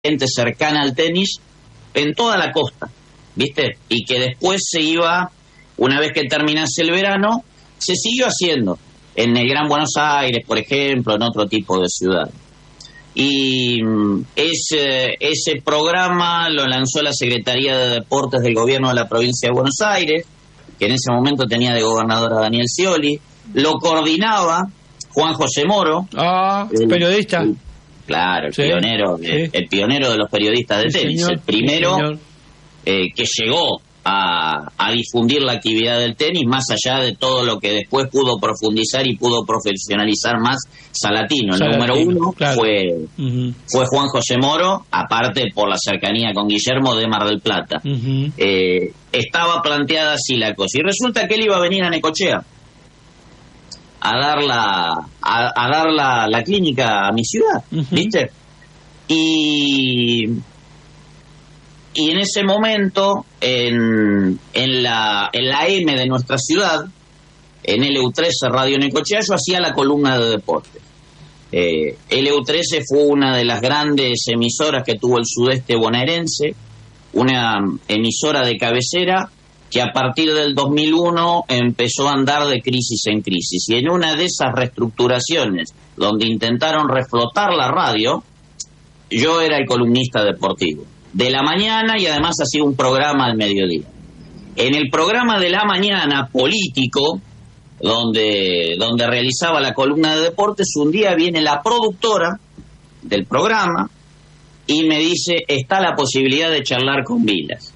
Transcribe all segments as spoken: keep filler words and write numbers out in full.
gente cercana al tenis en toda la costa, ¿viste? Y que después se iba, una vez que terminase el verano, se siguió haciendo en el Gran Buenos Aires, por ejemplo, en otro tipo de ciudad. Y ese, ese programa lo lanzó la Secretaría de Deportes del Gobierno de la Provincia de Buenos Aires, que en ese momento tenía de gobernador a Daniel Scioli. Lo coordinaba Juan José Moro. Ah, el, periodista. El, claro, el sí, pionero, sí. El, el pionero de los periodistas de sí, tenis. Señor, el primero sí, eh, que llegó a, a difundir la actividad del tenis, más allá de todo lo que después pudo profundizar y pudo profesionalizar más Salatino. El Salatino, número uno claro. fue, uh-huh. fue Juan José Moro, aparte por la cercanía con Guillermo de Mar del Plata. Uh-huh. Eh, estaba planteada así la cosa. Y resulta que él iba a venir a Necochea a dar la, a, a dar la, la clínica a mi ciudad, uh-huh. ¿viste? Y... Y en ese momento, en, en, la, en la M de nuestra ciudad, en L U trece Radio Necochea, yo hacía la columna de deporte. Eh, L U trece fue una de las grandes emisoras que tuvo el sudeste bonaerense, una emisora de cabecera que a partir del dos mil uno empezó a andar de crisis en crisis. Y en una de esas reestructuraciones, donde intentaron reflotar la radio, yo era el columnista deportivo de la mañana y además hacía un programa al mediodía. En el programa de la mañana político, donde, donde realizaba la columna de deportes, un día viene la productora del programa y me dice, está la posibilidad de charlar con Vilas.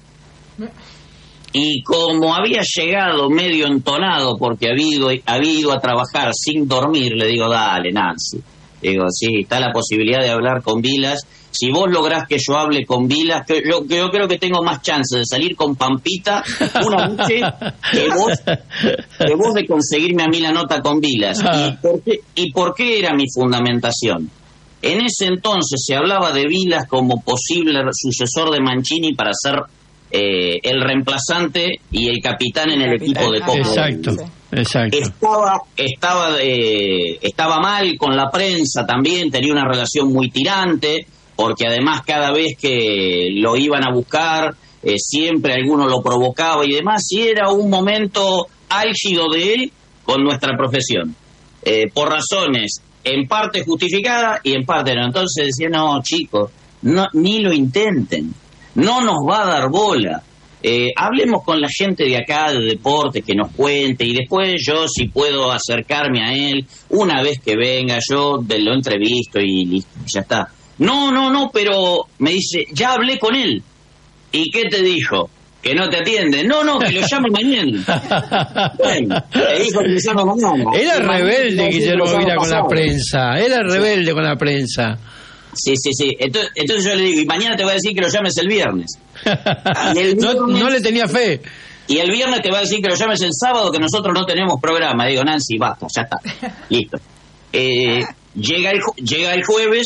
Y como había llegado medio entonado porque había ido, había ido a trabajar sin dormir, le digo, dale, Nancy. Digo, sí, está la posibilidad de hablar con Vilas. Si vos lográs que yo hable con Vilas, que yo, que yo creo que tengo más chance de salir con Pampita una noche que vos, que vos de conseguirme a mí la nota con Vilas. ¿Y por qué, y por qué era mi fundamentación? En ese entonces se hablaba de Vilas como posible sucesor de Mancini para ser eh, el reemplazante y el capitán en el, el equipo de Copa. Exacto, exacto. Estaba, estaba, eh, estaba mal con la prensa también, tenía una relación muy tirante, porque además cada vez que lo iban a buscar, eh, siempre alguno lo provocaba y demás, y era un momento álgido de él con nuestra profesión, eh, por razones en parte justificadas y en parte no. Entonces decía, no, chicos, no, ni lo intenten, no nos va a dar bola. Eh, hablemos con la gente de acá de deporte que nos cuente y después yo si puedo acercarme a él una vez que venga yo de lo entrevisto y listo, ya está. No, no, no, pero me dice, ya hablé con él. ¿Y qué te dijo? Que no te atiende. No, no, que lo llame mañana. Bueno, te dijo que lo llame mañana. Era rebelde Guillermo Vila con la prensa, era rebelde con la prensa. Sí, sí, sí. Entonces, entonces yo le digo, y mañana te voy a decir que lo llames el viernes. El viernes no, no le tenía fe. Y el viernes te voy a decir que lo llames el sábado, que nosotros no tenemos programa. Digo, Nancy, basta, ya está. Listo. Eh, llega, el, llega el jueves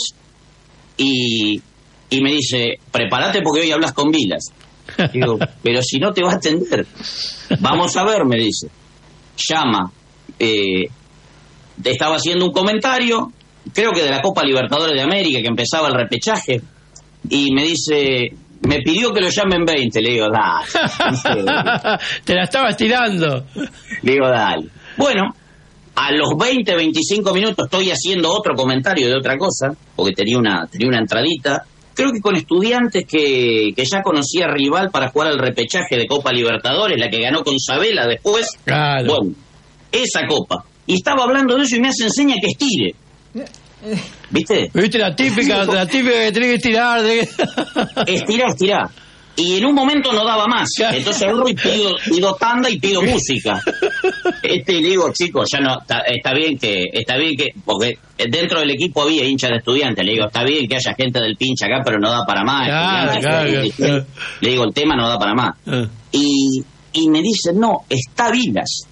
y, y me dice, prepárate porque hoy hablas con Vilas. Digo, pero si no te va a atender. Vamos a ver, me dice. Llama. Eh, te estaba haciendo un comentario, creo que de la Copa Libertadores de América, que empezaba el repechaje, y me dice, me pidió que lo llame en veinte. Le digo, dale. Te la estabas tirando. Le digo, dale. Bueno, a los veinte, veinticinco minutos estoy haciendo otro comentario de otra cosa, porque tenía una, tenía una entradita, creo que con Estudiantes que, que ya conocía rival para jugar el repechaje de Copa Libertadores, la que ganó con Sabela después. Claro. Bueno, esa copa. Y estaba hablando de eso y me hace enseña que estire. ¿Viste? ¿Viste la típica, la típica que tenés que estirar? De... Estirá, estirá. Y en un momento no daba más. Entonces agarro y pido, pido tanda y pido música. Este, y le digo, chicos, ya no, está, está bien que, está bien que, porque dentro del equipo había hinchas de Estudiantes. Le digo, está bien que haya gente del pinche acá, pero no da para más. Claro, claro, claro. Le digo, el tema no da para más. Uh. Y, y me dice, no, está Vilas.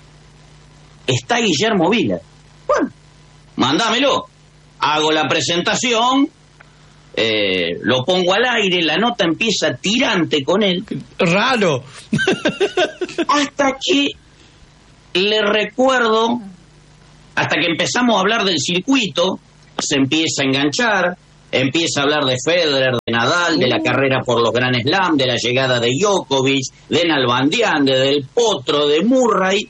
Está Guillermo Vilas. Bueno, mandámelo. Hago la presentación. Eh, lo pongo al aire, la nota empieza tirante con él. Raro. Hasta que le recuerdo, hasta que empezamos a hablar del circuito, se empieza a enganchar, empieza a hablar de Federer, de Nadal, de la carrera por los Grand Slam, de la llegada de Djokovic, de Nalbandián, de Del Potro, de Murray,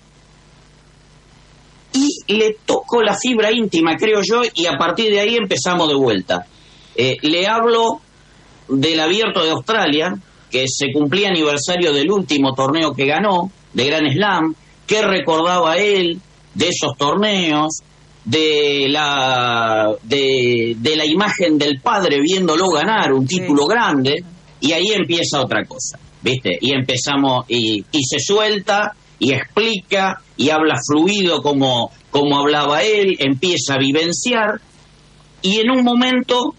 y le toco la fibra íntima, creo yo, y a partir de ahí empezamos de vuelta. Eh, le hablo del Abierto de Australia, que se cumplía aniversario del último torneo que ganó, de Grand Slam, qué recordaba él de esos torneos, de la de, de la imagen del padre viéndolo ganar un título sí. grande, y ahí empieza otra cosa, ¿viste? Y empezamos, y, y se suelta, y explica, y habla fluido como, como hablaba él, empieza a vivenciar, y en un momento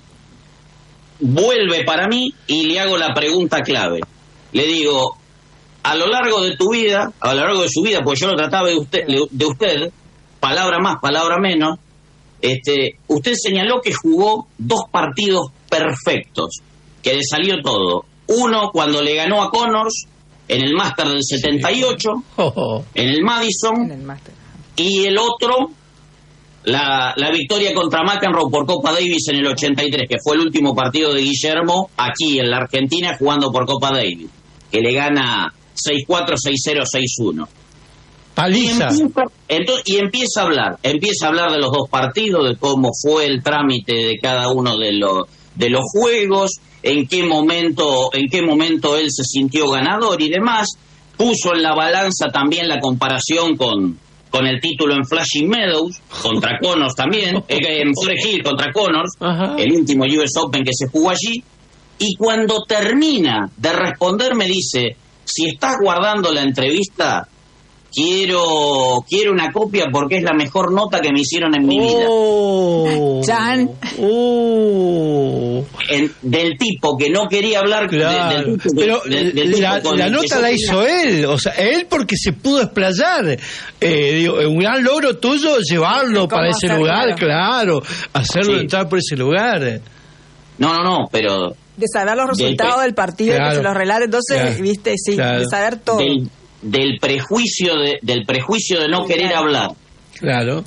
vuelve para mí y le hago la pregunta clave. Le digo, a lo largo de tu vida, a lo largo de su vida, porque yo lo trataba de usted, de usted palabra más, palabra menos, este, usted señaló que jugó dos partidos perfectos, que le salió todo. Uno cuando le ganó a Connors en el Master del setenta y ocho, sí. oh, oh. en el Madison, en el Master. Y el otro, la, la victoria contra McEnroe por Copa Davis en el ochenta y tres, que fue el último partido de Guillermo aquí en la Argentina jugando por Copa Davis, que le gana seis cuatro, seis cero, seis uno. Paliza. Y empieza, entonces, y empieza a hablar, empieza a hablar de los dos partidos, de cómo fue el trámite de cada uno de los de los juegos, en qué momento, en qué momento él se sintió ganador y demás. Puso en la balanza también la comparación con, con el título en Flushing Meadows, contra Connors también, en Forest Hill contra Connors, Ajá. el último U S Open que se jugó allí. Y cuando termina de responder me dice, si estás guardando la entrevista, quiero quiero una copia porque es la mejor nota que me hicieron en mi vida. Oh, Chan. Oh. En, del tipo que no quería hablar, claro. de, del tipo, pero de, del la, tipo la nota la hizo él, o sea, él porque se pudo explayar. Eh, digo, un gran logro tuyo llevarlo para ese lugar, claro, hacerlo sí. entrar por ese lugar. No, no, no, pero de saber los resultados del, del partido, claro, que se los relate, entonces, claro, viste, sí, claro. de saber todo. Del, del prejuicio de del prejuicio de no querer claro. hablar. Claro.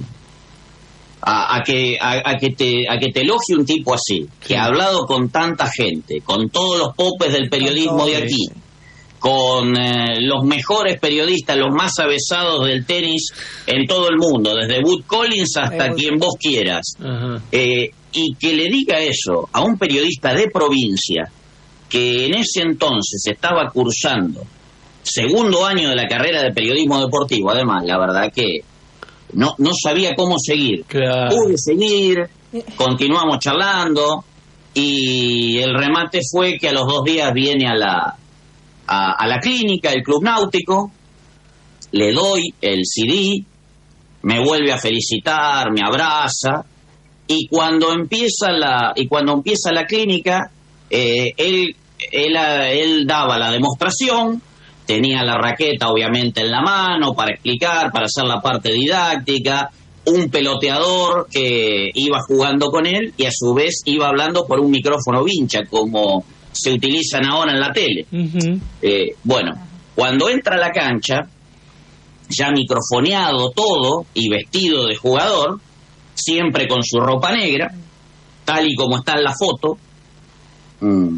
A, a que a, a que te a que te elogie un tipo así, que sí. ha hablado con tanta gente, con todos los popes del periodismo de aquí, con eh, los mejores periodistas, los más avesados del tenis en todo el mundo, desde Bud Collins hasta eh, quien vos quieras. Eh, y que le diga eso a un periodista de provincia que en ese entonces estaba cursando segundo año de la carrera de periodismo deportivo, además, la verdad que no no sabía cómo seguir. Claro. Pude seguir, continuamos charlando y el remate fue que a los dos días viene a la a, a la clínica, el Club Náutico, le doy el C D, me vuelve a felicitar, me abraza y cuando empieza la y cuando empieza la clínica, eh, él, él él daba la demostración. Tenía la raqueta obviamente en la mano para explicar, para hacer la parte didáctica, un peloteador que iba jugando con él y a su vez iba hablando por un micrófono vincha, como se utilizan ahora en la tele. Uh-huh. Eh, bueno, cuando entra a la cancha, ya microfoneado todo y vestido de jugador, siempre con su ropa negra, tal y como está en la foto, mm,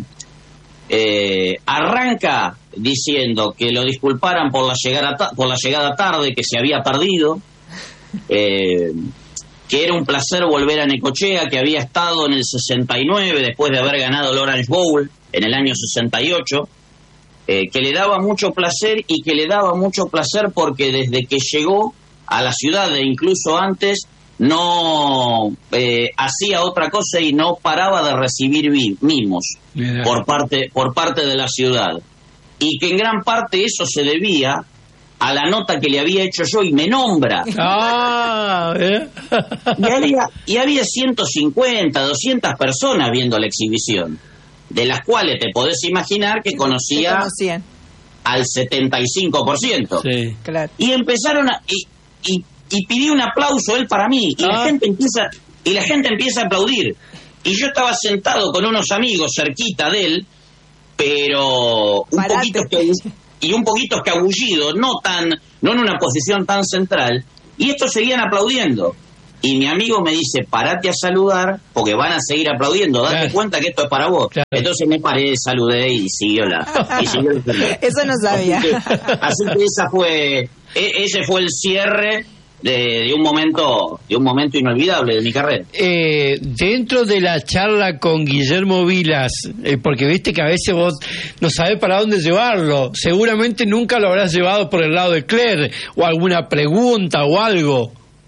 eh, arranca diciendo que lo disculparan por la llegada ta- por la llegada tarde, que se había perdido, eh, que era un placer volver a Necochea, que había estado en el sesenta y nueve después de haber ganado el Orange Bowl en el año sesenta y ocho, eh, que le daba mucho placer y que le daba mucho placer porque desde que llegó a la ciudad e incluso antes no eh, hacía otra cosa y no paraba de recibir mimos Mira. por parte por parte de la ciudad. Y que en gran parte eso se debía a la nota que le había hecho yo y me nombra. Ah, ¿eh? y, había, y había ciento cincuenta, doscientas personas viendo la exhibición, de las cuales te podés imaginar que conocía al setenta y cinco por ciento. Sí. Claro. Y empezaron a... Y, y, y pidió un aplauso él para mí. Y, ah. la gente empieza, y la gente empieza a aplaudir. Y yo estaba sentado con unos amigos cerquita de él, pero un Parate. poquito que, y un poquito escabullido, no tan no en una posición tan central, y estos seguían aplaudiendo y mi amigo me dice, parate a saludar, porque van a seguir aplaudiendo, date claro. cuenta que esto es para vos. Claro. Entonces me paré, saludé y siguió la... Y siguió la Eso no sabía. Así que, así que esa fue, ese fue el cierre de, de un momento de un momento inolvidable de mi carrera. Eh, dentro de la charla con Guillermo Vilas, eh, porque viste que a veces vos no sabés para dónde llevarlo, seguramente nunca lo habrás llevado por el lado de Clerc, o alguna pregunta o algo.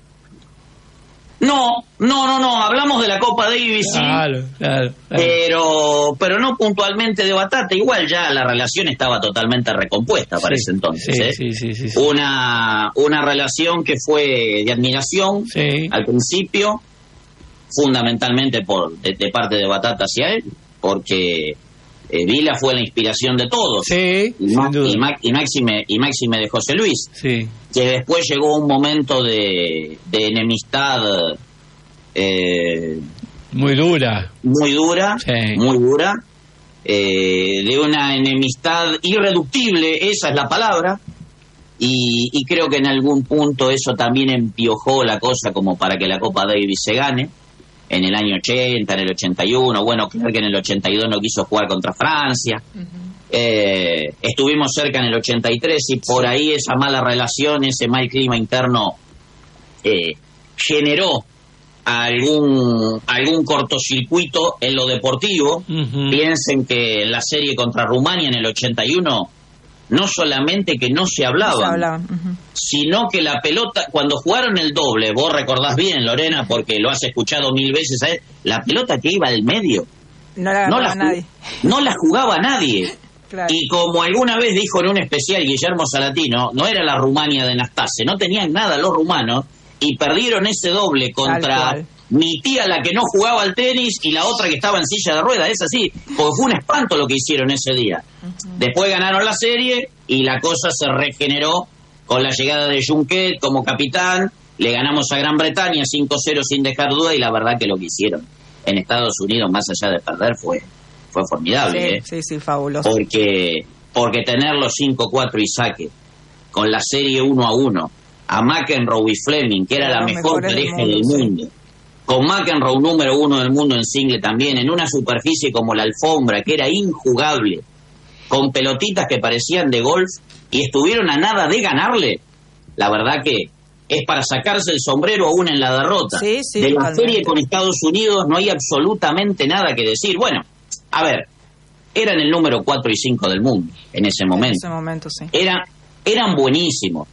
No, no, no, no, hablamos de la Copa Davis, sí, claro, claro, claro. pero pero no puntualmente de Batata. Igual ya la relación estaba totalmente recompuesta para sí, ese entonces. Sí, ¿eh? sí, sí, sí, sí. Una, una relación que fue de admiración sí. al principio, fundamentalmente por de, de parte de Batata hacia él, porque eh, Vila fue la inspiración de todos, sí, y, ma- y, ma- y, máxime, y máxime de José Luis. Sí. Que después llegó un momento de, de enemistad eh, muy dura, muy dura, sí. muy dura, eh, de una enemistad irreductible, esa es la palabra, y, y creo que en algún punto eso también empiojó la cosa como para que la Copa Davis se gane, en el año ochenta, en el ochenta y uno, bueno, claro que en el ochenta y dos no quiso jugar contra Francia. Uh-huh. Eh, estuvimos cerca en el ochenta y tres y por ahí esa mala relación, ese mal clima interno eh, generó algún algún cortocircuito en lo deportivo. Uh-huh. Piensen que en la serie contra Rumania en el ochenta y uno no solamente que no se hablaban, no se hablaban. Uh-huh. Sino que la pelota, cuando jugaron el doble, vos recordás bien, Lorena, porque lo has escuchado mil veces, ¿sabes? La pelota que iba al medio no la, no la, nadie. no la jugaba nadie. Claro. Y como alguna vez dijo en un especial Guillermo Salatino, no era la Rumania de Nastase, no tenían nada los rumanos y perdieron ese doble contra mi tía, la que no jugaba al tenis, y la otra que estaba en silla de ruedas. Es así, porque fue un espanto lo que hicieron ese día. Uh-huh. Después ganaron la serie y la cosa se regeneró con la llegada de Junquet como capitán. Le ganamos a Gran Bretaña cinco cero sin dejar duda, y la verdad que lo que hicieron en Estados Unidos, más allá de perder, fue fue formidable. Sí, ¿eh? sí, sí, fabuloso. Porque, porque tener los cinco cuatro y saque, con la serie uno a uno, a McEnroe y Fleming, que era la mejor pareja del mundo, del mundo sí. Con McEnroe número uno del mundo en single también, en una superficie como la alfombra, que era injugable, con pelotitas que parecían de golf, y estuvieron a nada de ganarle. La verdad que es para sacarse el sombrero aún en la derrota. Sí, sí, de la totalmente. serie con Estados Unidos no hay absolutamente nada que decir. Bueno, a ver, eran el número cuatro y cinco del mundo en ese momento. En ese momento, sí. Era, eran buenísimos.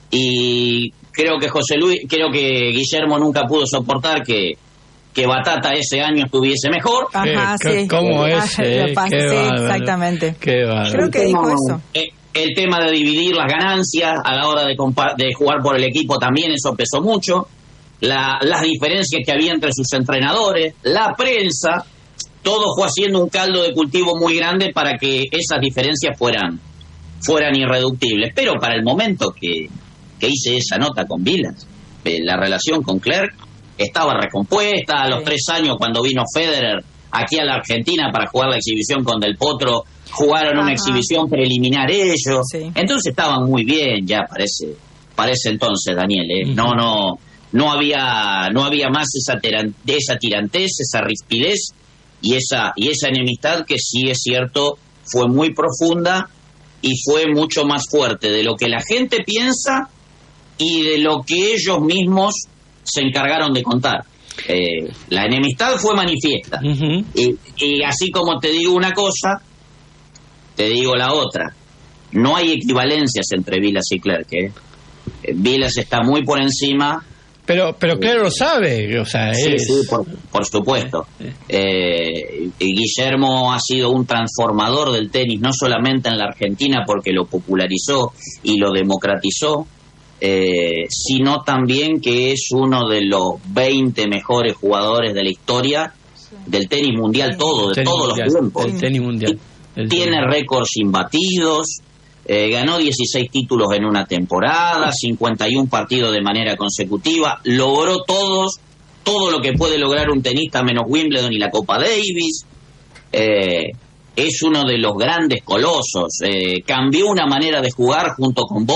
Y creo que José Luis, creo que Guillermo nunca pudo soportar que, que Batata ese año estuviese mejor. Ajá, ¿Qué, sí. ¿Cómo es? Eh, pasa, qué sí, bárbaro, exactamente. Qué bárbaro. Creo que dijo eso. Eh, el tema de dividir las ganancias a la hora de, compa- de jugar por el equipo también, eso pesó mucho. La, las diferencias que había entre sus entrenadores, la prensa, todo fue haciendo un caldo de cultivo muy grande para que esas diferencias fueran fueran irreductibles. Pero para el momento que, que hice esa nota con Vilas, eh, la relación con Clerc estaba recompuesta. A los sí. tres años, cuando vino Federer aquí a la Argentina para jugar la exhibición con Del Potro, jugaron Ajá. una exhibición preliminar ellos. Sí. Entonces estaban muy bien ya para ese, para ese entonces, Daniel. ¿eh? Uh-huh. No, no, no había, no había más esa, teran, esa tirantez, esa rispidez y esa, y esa enemistad que sí es cierto fue muy profunda y fue mucho más fuerte de lo que la gente piensa y de lo que ellos mismos se encargaron de contar. Eh, la enemistad fue manifiesta. Uh-huh. y, y así como te digo una cosa, te digo la otra. No hay equivalencias entre Vilas y Clerc. ¿eh? Vilas está muy por encima. Pero, pero Clerc lo sabe, o sea, sí, es... sí, por, por supuesto. Eh, Guillermo ha sido un transformador del tenis, no solamente en la Argentina porque lo popularizó y lo democratizó, eh, sino también que es uno de los veinte mejores jugadores de la historia del tenis mundial, todo, de tenis todos mundial, los tiempos. El tenis mundial. El Tiene tenis. récords imbatidos. Eh, ganó dieciséis títulos en una temporada, cincuenta y uno partidos de manera consecutiva, logró todos, todo lo que puede lograr un tenista menos Wimbledon y la Copa Davis. Eh, es uno de los grandes colosos. Eh, cambió una manera de jugar junto con Borg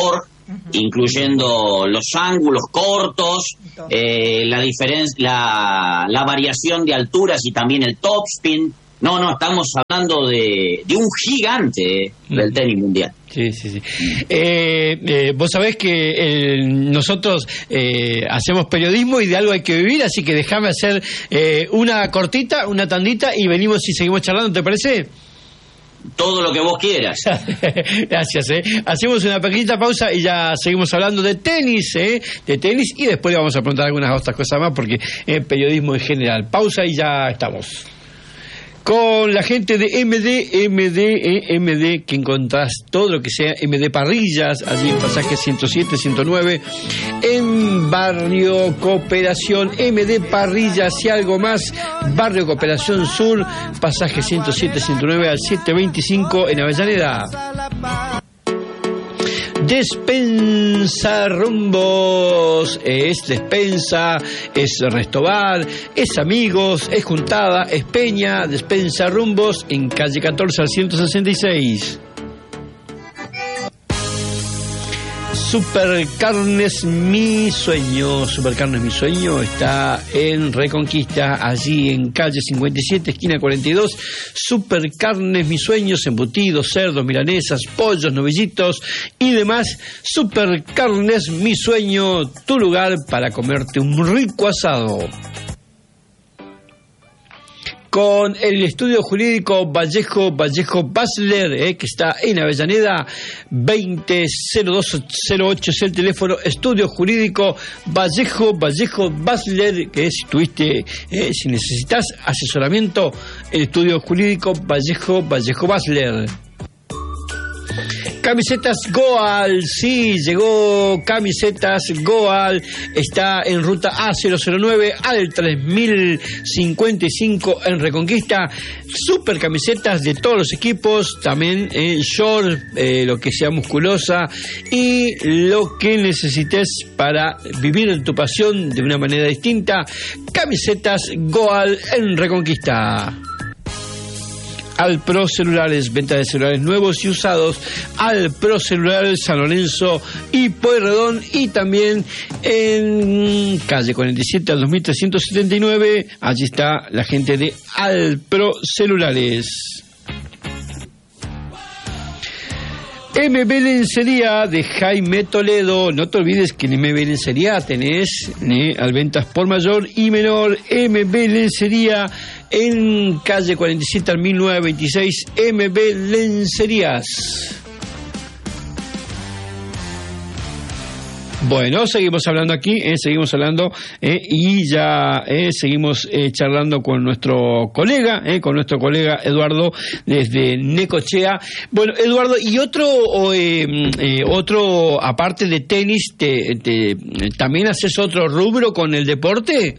uh-huh. incluyendo los ángulos cortos, eh, la diferencia, la, la variación de alturas y también el topspin. No, no, estamos hablando de, de un gigante uh-huh. del tenis mundial. Sí, sí, sí. Eh, eh, vos sabés que eh, nosotros eh, hacemos periodismo y de algo hay que vivir, así que déjame hacer eh, una cortita, una tandita y venimos y seguimos charlando, ¿te parece? Todo lo que vos quieras. Gracias, ¿eh? Hacemos una pequeñita pausa y ya seguimos hablando de tenis, ¿eh? De tenis y después le vamos a preguntar algunas otras cosas más porque es eh, periodismo en general. Pausa y ya estamos. Con la gente de M D, M D, eh, M D, que encontrás todo lo que sea M D Parrillas, allí en pasaje ciento siete, ciento nueve, en Barrio Cooperación, M D Parrillas y algo más, Barrio Cooperación Sur, pasaje ciento siete, ciento nueve al setecientos veinticinco en Avellaneda. Despensa Rumbos, es despensa, es restobar, es amigos, es juntada, es peña. Despensa Rumbos en calle catorce al ciento sesenta y seis. Supercarnes Mi Sueño, Supercarnes Mi Sueño está en Reconquista, allí en calle cincuenta y siete, esquina cuarenta y dos. Supercarnes Mi Sueños, embutidos, cerdos, milanesas, pollos, novillitos y demás. Supercarnes Mi Sueño, tu lugar para comerte un rico asado. Con el estudio jurídico Vallejo, Vallejo Basler, eh, que está en Avellaneda, veinte cero dos cero ocho es el teléfono. Estudio jurídico Vallejo, Vallejo Basler, que si tuviste, eh, si necesitas asesoramiento, el estudio jurídico Vallejo, Vallejo Basler. Camisetas Goal, sí, llegó Camisetas Goal, está en ruta A cero cero nueve al tres mil cincuenta y cinco en Reconquista. Super camisetas de todos los equipos, también eh, short, eh, lo que sea musculosa y lo que necesites para vivir en tu pasión de una manera distinta. Camisetas Goal en Reconquista. Alpro Celulares, venta de celulares nuevos y usados. Alpro Celulares, San Lorenzo y Pueyrredón, y también en calle cuarenta y siete al dos mil trescientos setenta y nueve. Allí está la gente de Alpro Celulares. M B Lencería de Jaime Toledo. No te olvides que en M B Lencería tenés ¿eh? al ventas por mayor y menor. M B Lencería en calle cuarenta y siete al mil novecientos veintiséis. M B Lencerías. Bueno, seguimos hablando aquí, eh, seguimos hablando eh, y ya eh, seguimos eh, charlando con nuestro colega, eh, con nuestro colega Eduardo desde Necochea. Bueno, Eduardo, y otro, o, eh, eh, otro aparte de tenis, te, te, ¿también haces otro rubro con el deporte?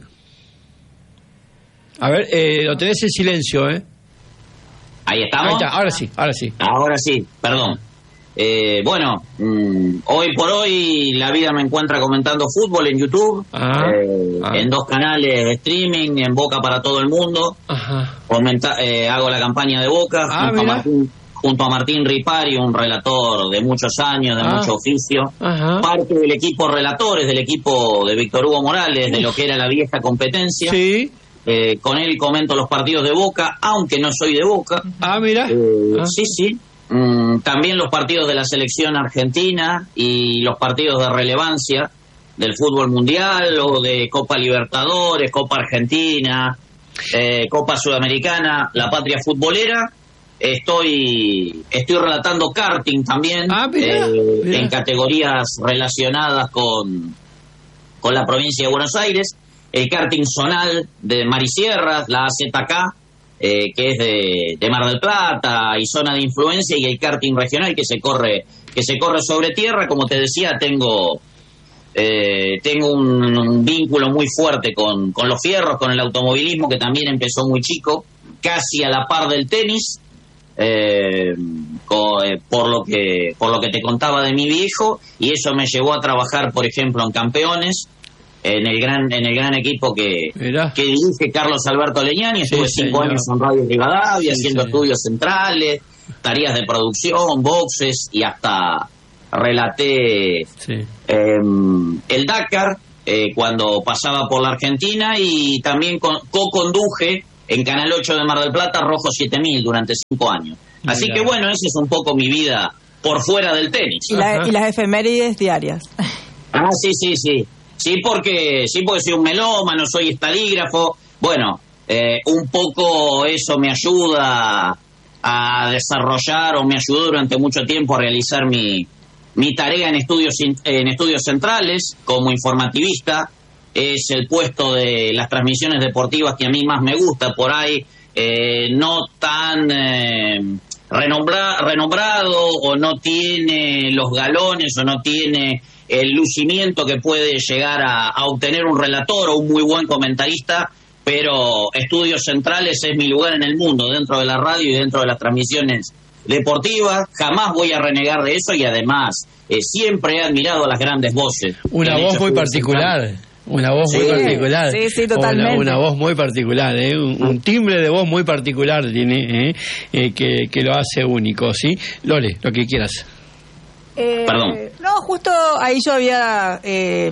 A ver, eh, lo tenés en silencio, ¿eh? Ahí estamos. Ahí está, ahora sí, ahora sí. Ahora sí, perdón. Eh, bueno, mmm, hoy por hoy la vida me encuentra comentando fútbol en YouTube, ah, eh, ah. en dos canales de streaming, en Boca para todo el mundo. Ajá. Comenta, eh, hago la campaña de Boca ah, junto, a Martín, junto a Martín Ripari, un relator de muchos años, de ah. mucho oficio. Ajá. Parte del equipo relatores, del equipo de Víctor Hugo Morales, de lo que era la vieja competencia. Sí. Eh, con él comento los partidos de Boca, aunque no soy de Boca. Ah, mira. Eh, ah. Sí, sí. Mm, también los partidos de la selección argentina y los partidos de relevancia del fútbol mundial o de Copa Libertadores, Copa Argentina, eh, Copa Sudamericana, la patria futbolera. Estoy estoy relatando karting también, ah, mira, eh, mira. en categorías relacionadas con, con la provincia de Buenos Aires. El karting zonal de Marisierras, la A Z K, eh, que es de, de Mar del Plata y zona de influencia, y el karting regional que se corre que se corre sobre tierra. Como te decía, tengo eh, tengo un, un vínculo muy fuerte con, con los fierros, con el automovilismo, que también empezó muy chico, casi a la par del tenis, eh, co, eh, por lo que por lo que te contaba de mi viejo, y eso me llevó a trabajar, por ejemplo, en Campeones, en el gran en el gran equipo que, que dirige Carlos Alberto Leñani. Estuve sí, cinco señor. años en Radio Rivadavia, sí, haciendo señor. estudios centrales, tareas de producción, boxes y hasta relaté sí. eh, el Dakar eh, cuando pasaba por la Argentina, y también con, co-conduje en Canal ocho de Mar del Plata Rojo siete mil durante cinco años. Así Mira. que bueno, esa es un poco mi vida por fuera del tenis. Y, la, y las efemérides diarias. Ah, sí, sí, sí. Sí, porque sí porque soy un melómano, soy estalígrafo. Bueno, eh, un poco eso me ayuda a desarrollar, o me ayudó durante mucho tiempo a realizar mi, mi tarea en estudios, en estudios centrales como informativista. Es el puesto de las transmisiones deportivas que a mí más me gusta, por ahí eh, no tan eh, renombra, renombrado, o no tiene los galones, o no tiene el lucimiento que puede llegar a, a obtener un relator o un muy buen comentarista, pero Estudios Centrales es mi lugar en el mundo, dentro de la radio y dentro de las transmisiones deportivas. Jamás voy a renegar de eso, y además eh, siempre he admirado a las grandes voces. Una voz muy particular. Centrales. Una voz sí, muy particular. Sí, sí, totalmente. Una, una voz muy particular, ¿eh? un, un timbre de voz muy particular tiene, ¿eh? Eh, que, que lo hace único, ¿sí? Lole, lo que quieras. Eh, Perdón. No, justo ahí yo había eh,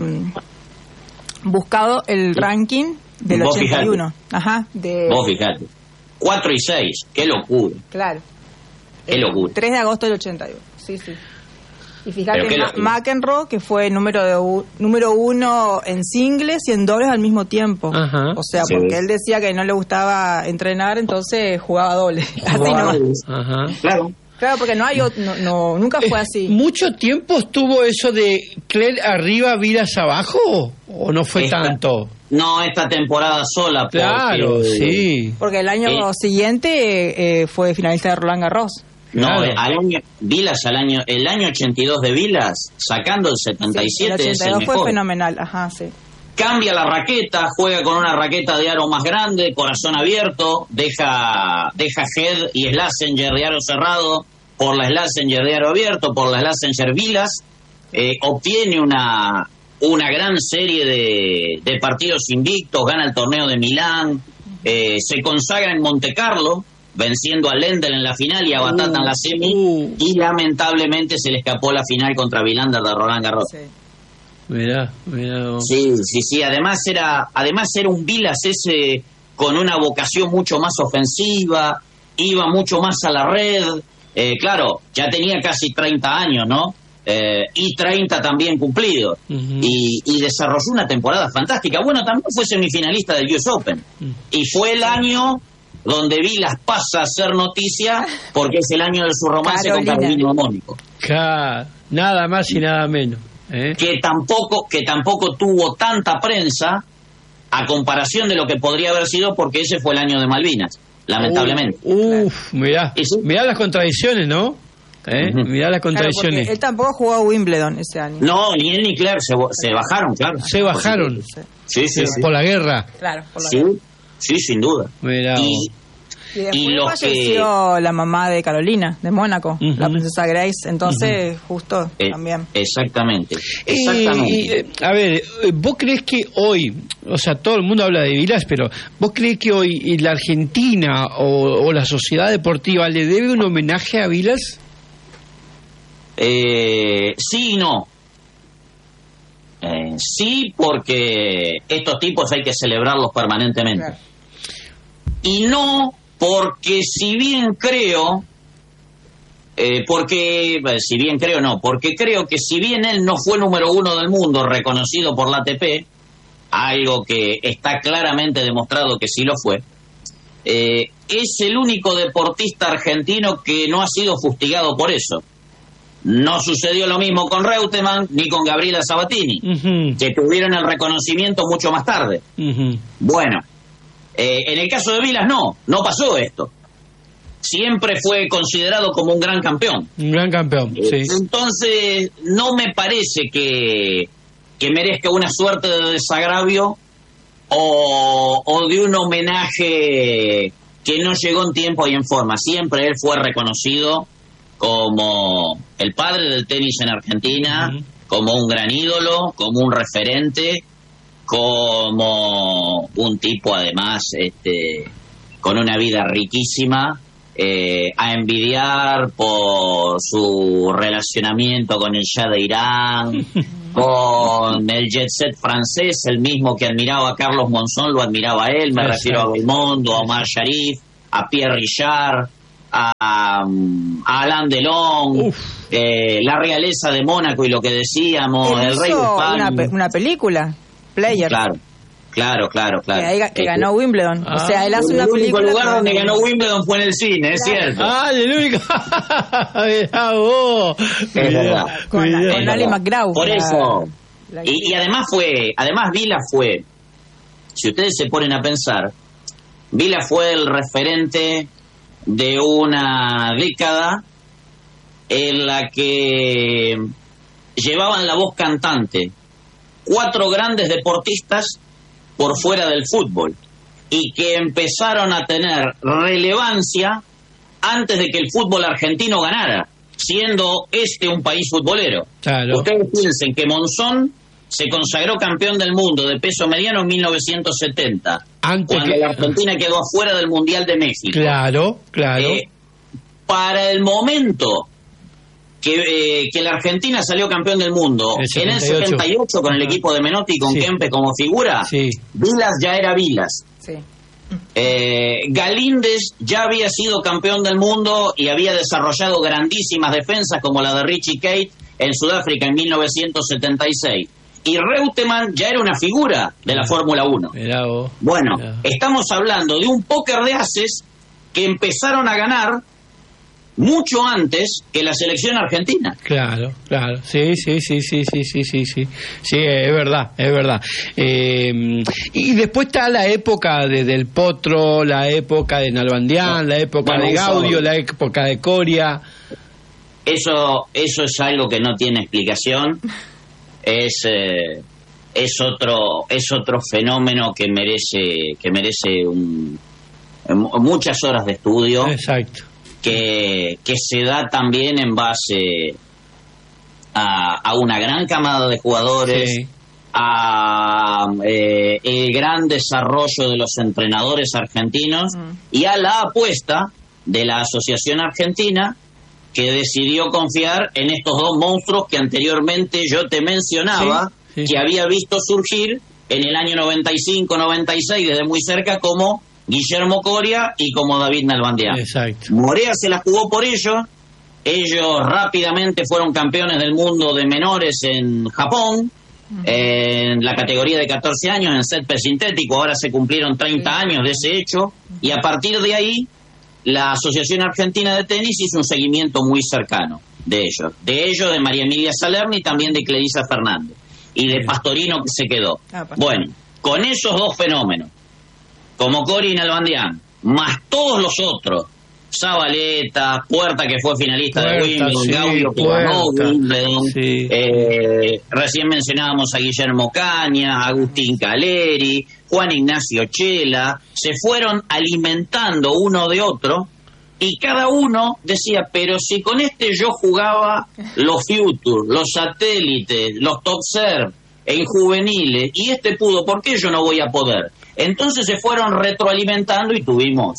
buscado el ranking del Vos ochenta y uno. Fijate. Ajá. De... Vos fijate. cuatro y seis, qué locura. Claro. Qué locura. tres de agosto del ochenta y uno, sí, sí. Y fíjate, Ma- McEnroe, que fue número de u- número uno en singles y en dobles al mismo tiempo. Ajá. O sea, sí. porque él decía que no le gustaba entrenar, entonces jugaba doble. Así Jugaba no. Ajá. Claro. Claro, porque no hay otro, no, no, nunca fue así. ¿Mucho tiempo estuvo eso de Clerc arriba, Vilas abajo? ¿O no fue esta, tanto? No, esta temporada sola. Claro, porque, sí. Porque el año eh, siguiente eh, fue finalista de Roland Garros. No, claro. al año Vilas al año el año ochenta y dos de Vilas, sacando el setenta y siete, sí, el ochenta y dos es el mejor. fue fenomenal, ajá, sí. Cambia la raqueta, juega con una raqueta de aro más grande, corazón abierto, deja deja head y Schlesinger de aro cerrado por la Schlesinger de aro abierto, por la Schlesinger Vilas, eh, obtiene una una gran serie de, de partidos invictos, gana el torneo de Milán, eh, se consagra en Monte Carlo, venciendo a Lendl en la final y a Batata uh, en la semi, uh. y lamentablemente se le escapó la final contra Vilander de Roland Garros. Sí. Mirá, mirá. Sí, sí, sí, además era, además era un Vilas ese con una vocación mucho más ofensiva, iba mucho más a la red, eh, claro, ya tenía casi treinta años, ¿no? Eh, y treinta también cumplidos, uh-huh. y, y desarrolló una temporada fantástica. Bueno, también fue semifinalista del U S Open, uh-huh. y fue el año donde Vilas pasa a ser noticia, porque es el año de su romance Carolina. Con Carolina Mónico. Nada más y nada menos. ¿eh? Que tampoco, que tampoco tuvo tanta prensa a comparación de lo que podría haber sido, porque ese fue el año de Malvinas, lamentablemente. Uh, uf, mirá, ¿sí? Mirá las contradicciones, ¿no? ¿Eh? Uh-huh. Mirá las contradicciones. Claro, él tampoco jugó a Wimbledon ese año. No, ni él ni Clerc se, se bajaron, claro. Se bajaron. Sí, sí, sí. Por la guerra. Claro, por la sí, guerra. Sí, sin duda. Mirá. Y, y después y los falleció que... la mamá de Carolina, de Mónaco, uh-huh. la princesa Grace, entonces uh-huh. justo eh, también. Exactamente, exactamente. Y, y, a ver, ¿vos crees que hoy, o sea, todo el mundo habla de Vilas, pero ¿vos crees que hoy la Argentina o, o la sociedad deportiva le debe un homenaje a Vilas? Eh, sí y no. Eh, sí, porque estos tipos hay que celebrarlos permanentemente. Claro. Y no, porque si bien creo, eh, porque, si bien creo no, porque creo que si bien él no fue número uno del mundo reconocido por la A T P, algo que está claramente demostrado que sí lo fue, eh, es el único deportista argentino que no ha sido fustigado por eso. No sucedió lo mismo con Reutemann ni con Gabriela Sabatini, uh-huh. que tuvieron el reconocimiento mucho más tarde. Uh-huh. Bueno, eh, en el caso de Vilas no, no pasó esto. Siempre fue considerado como un gran campeón. Un gran campeón, eh, sí. Entonces, no me parece que, que merezca una suerte de desagravio o, o de un homenaje que no llegó en tiempo y en forma. Siempre él fue reconocido como el padre del tenis en Argentina, uh-huh. como un gran ídolo, como un referente, como un tipo además este, con una vida riquísima, eh, a envidiar por su relacionamiento con el Shah de Irán, con el jet set francés, el mismo que admiraba a Carlos Monzón, lo admiraba a él, me Exacto. refiero a Belmondo, a Omar Sharif, a Pierre Richard, a, a Alain Delon, eh, la realeza de Mónaco y lo que decíamos, él el rey de España. Una, pe- una película, Players. Claro. Claro, claro, claro. Que, ahí, que ganó Wimbledon. Ah. O sea, él hace una película. El único lugar donde ganó Wimbledon fue en el cine, es claro. cierto. Ah, el único. Mirá vos. Es verdad. Con, Mirá. con Ali McGraw. Por eso. La... Y, y además fue, además Vila fue, si ustedes se ponen a pensar, Vila fue el referente de una década en la que llevaban la voz cantante cuatro grandes deportistas por fuera del fútbol y que empezaron a tener relevancia antes de que el fútbol argentino ganara, siendo este un país futbolero. Claro. Ustedes piensen que Monzón se consagró campeón del mundo de peso mediano en mil novecientos setenta, antes cuando que... la Argentina quedó afuera del Mundial de México. Claro, claro. Eh, para el momento que, eh, que la Argentina salió campeón del mundo el en el setenta y ocho con el equipo de Menotti y con sí. Kempe como figura, sí. Vilas ya era Vilas. Sí. Eh, Galíndez ya había sido campeón del mundo y había desarrollado grandísimas defensas como la de Richie Kate en Sudáfrica en mil novecientos setenta y seis. Y Reutemann ya era una figura de la Fórmula uno. Mirá vos, bueno, mirá. Estamos hablando de un póker de ases que empezaron a ganar mucho antes que la selección argentina. Claro, claro, sí, sí, sí, sí, sí, sí, sí, sí, sí, es verdad, es verdad. Eh, y después está la época de Del Potro, la época de Nalbandián, la época bueno, de Gaudio, la época de Coria. Eso, eso es algo que no tiene explicación. Es, eh, es otro, es otro fenómeno que merece, que merece un, muchas horas de estudio. Exacto. Que, que se da también en base a, a una gran camada de jugadores, sí. a eh, el gran desarrollo de los entrenadores argentinos mm. y a la apuesta de la Asociación Argentina, que decidió confiar en estos dos monstruos que anteriormente yo te mencionaba, sí, sí. que había visto surgir en el año noventa y cinco noventa y seis desde muy cerca como Guillermo Coria y como David Nalbandián. Exacto. Morea se la jugó por ellos. Ellos rápidamente fueron campeones del mundo de menores en Japón, uh-huh. en la categoría de catorce años, en césped sintético. Ahora se cumplieron treinta años de ese hecho. Y a partir de ahí, la Asociación Argentina de Tenis hizo un seguimiento muy cercano de ellos. De ellos, de María Emilia Salerni y también de Clarisa Fernández. Y de Pastorino, que se quedó. Ah, bueno, con esos dos fenómenos, como Coria y Nalbandián, más todos los otros, Zabaleta, Puerta, que fue finalista Puerta, de Wimbledon, sí, Gaudio, que ganó Wimbledon, sí. eh, recién mencionábamos a Guillermo Caña, Agustín Caleri, Juan Ignacio Chela, se fueron alimentando uno de otro, y cada uno decía, pero si con este yo jugaba los Future, los satélites, los Top Serve, en juveniles, y este pudo, ¿por qué yo no voy a poder? Entonces se fueron retroalimentando y tuvimos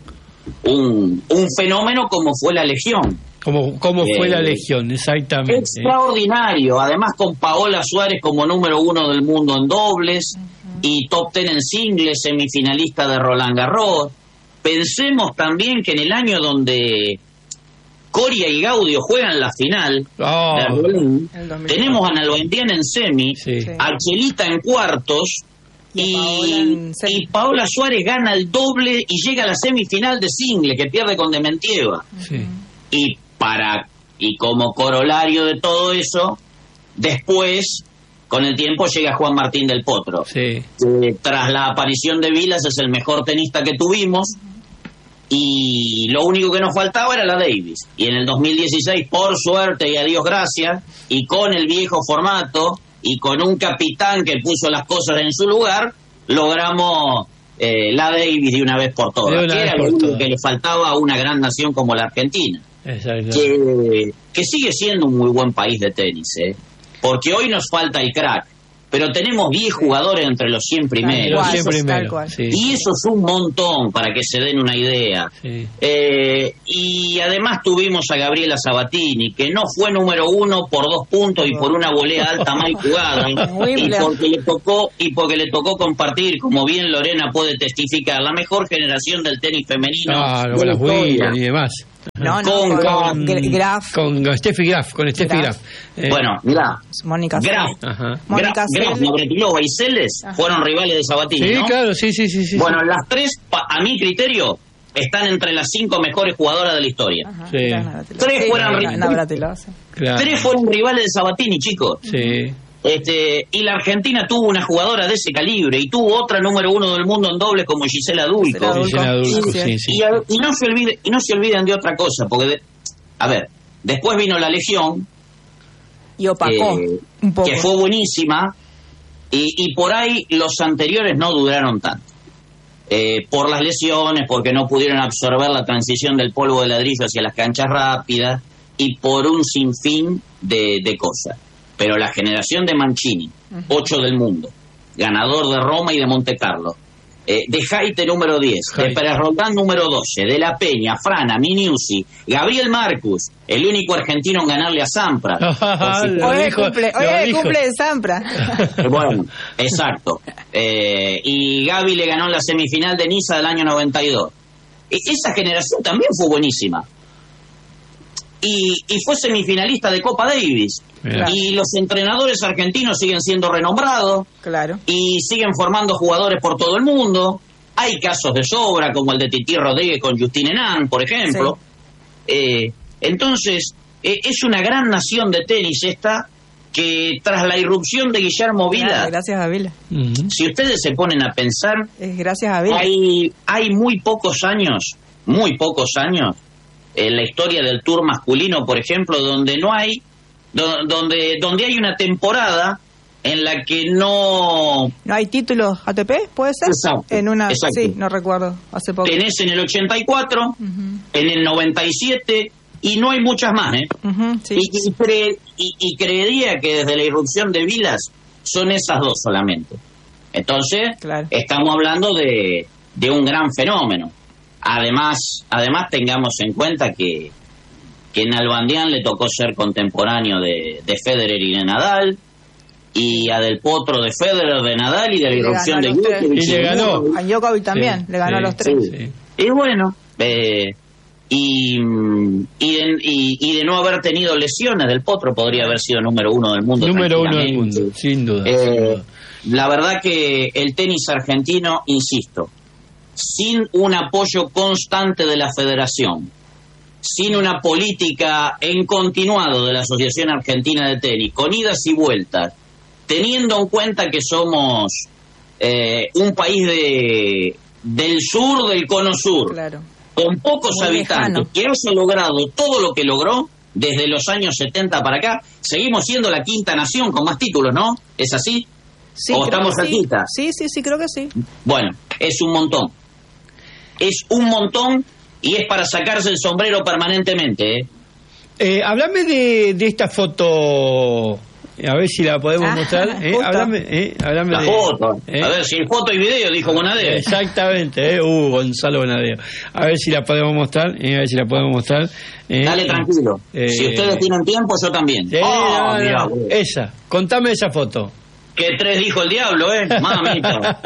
un, un fenómeno como fue la Legión. Como, como eh, fue la Legión, exactamente. Extraordinario, además con Paola Suárez como número uno del mundo en dobles uh-huh. y top ten en singles, semifinalista de Roland Garros. Pensemos también que en el año donde Coria y Gaudio juegan la final, oh, de Roland, tenemos a Nalbandián en semi, sí. a Chelita en cuartos, Y, y, y Paola Suárez gana el doble y llega a la semifinal de single que pierde con Dementieva. Sí. Y para y como corolario de todo eso, después con el tiempo llega Juan Martín del Potro. Sí. Que tras la aparición de Vilas es el mejor tenista que tuvimos y lo único que nos faltaba era la Davis. Y en el dos mil dieciséis, por suerte y a Dios gracias, y con el viejo formato y con un capitán que puso las cosas en su lugar, logramos eh, la Davis de una vez por todas, que era lo único que le faltaba a una gran nación como la Argentina, que, que sigue siendo un muy buen país de tenis, ¿eh? Porque hoy nos falta el crack, pero tenemos diez jugadores entre los cien primeros. Los cien primeros, sí. Y eso es un montón, para que se den una idea. Sí. Eh, y además tuvimos a Gabriela Sabatini, que no fue número uno por dos puntos y por una volea alta mal jugada, y porque le tocó y porque le tocó compartir, como bien Lorena puede testificar, la mejor generación del tenis femenino. Ah, con las Williams y demás. No, no, con, con, con, Graf. Con Steffi Graf, con Steffi Graf. Eh, bueno, mirá. Mónica Graf, Mónica Graf, Navratilova y Celes fueron rivales de Sabatini, sí, ¿no? claro, sí, sí, sí, sí. Bueno, sí. las tres, a mi criterio, están entre las cinco mejores jugadoras de la historia. Ajá, sí. Tres, sí, fueron, Navratilova, sí. Claro. tres fueron rivales de Sabatini, chicos. Sí. Este, y la Argentina tuvo una jugadora de ese calibre y tuvo otra número uno del mundo en doble como Gisela Dulco. Gisela Dulco, sí, sí. Y, y no se olvide, y no se olviden de otra cosa, porque de, a ver, después vino la Legión y opacó eh, un poco, que fue buenísima, y, y por ahí los anteriores no duraron tanto. Eh, por las lesiones, porque no pudieron absorber la transición del polvo de ladrillo hacia las canchas rápidas y por un sinfín de, de cosas. Pero la generación de Mancini, uh-huh. ocho del mundo, ganador de Roma y de Monte Carlo, eh, de Jaite número diez, Jaite. de Pérez Roldán número doce, de La Peña, Frana, Miniusi, Gabriel Marcus, el único argentino en ganarle a Sampra. Hoy es cumple, hoy cumple de Sampra. Bueno, exacto. Eh, y Gaby le ganó en la semifinal de Niza del año noventa y dos. E- esa generación también fue buenísima. Y, y fue semifinalista de Copa Davis. Claro. Y los entrenadores argentinos siguen siendo renombrados. Claro. Y siguen formando jugadores por todo el mundo. Hay casos de sobra, como el de Titi Rodríguez con Justin Henin, por ejemplo. Sí. Eh, entonces, eh, es una gran nación de tenis esta, que tras la irrupción de Guillermo Vilas... Gracias a Vilas. Uh-huh. Si ustedes se ponen a pensar... Es gracias a Vilas. Hay, hay muy pocos años, muy pocos años... en la historia del Tour masculino, por ejemplo, donde no hay, do, donde donde hay una temporada en la que no... ¿No hay títulos A T P, puede ser? Exacto. En una, exacto. Sí, no recuerdo, hace poco. Tenés en el ochenta y cuatro, uh-huh. en el noventa y siete, y no hay muchas más, ¿eh? Uh-huh, sí. y, y, cre, y, y creería que desde la irrupción de Vilas son esas dos solamente. Entonces, claro. estamos hablando de, de un gran fenómeno. Además, además tengamos en cuenta que, que Nalbandián le tocó ser contemporáneo de, de Federer y de Nadal, y a Del Potro de Federer, de Nadal y de la irrupción de Djokovic. Y le ganó. A Djokovic también, sí, le ganó sí, a los tres. Sí. Sí. Y bueno, eh, y, y, de, y, y de no haber tenido lesiones, Del Potro podría haber sido número uno del mundo. Número uno del mundo, sin duda. Eh, sin duda. La verdad que el tenis argentino, insisto, sin un apoyo constante de la federación, sin una política en continuado de la Asociación Argentina de Tenis, con idas y vueltas, teniendo en cuenta que somos eh, un país de del sur del cono sur, claro. con pocos Muy habitantes, lejano. que haya logrado todo lo que logró desde los años setenta para acá, seguimos siendo la quinta nación con más títulos, ¿no? ¿Es así? Sí, ¿O estamos cerquita? Sí. sí, sí, sí, creo que sí. Bueno, es un montón. Es un montón y es para sacarse el sombrero permanentemente. ¿eh? Eh, háblame de, de esta foto, a ver si la podemos ah, mostrar. ¿eh? Háblame, eh, háblame la de, foto. ¿eh? A ver si hay foto y video, dijo Bonadeo. Exactamente, ¿eh? uh, Gonzalo Bonadeo. A ver si la podemos mostrar. Eh, a ver si la podemos mostrar. Eh, Dale tranquilo. Eh, si ustedes tienen tiempo, yo también. Eh, oh, no, no, no. Esa, contame esa foto. Que tres dijo el diablo, ¿eh? Mamita.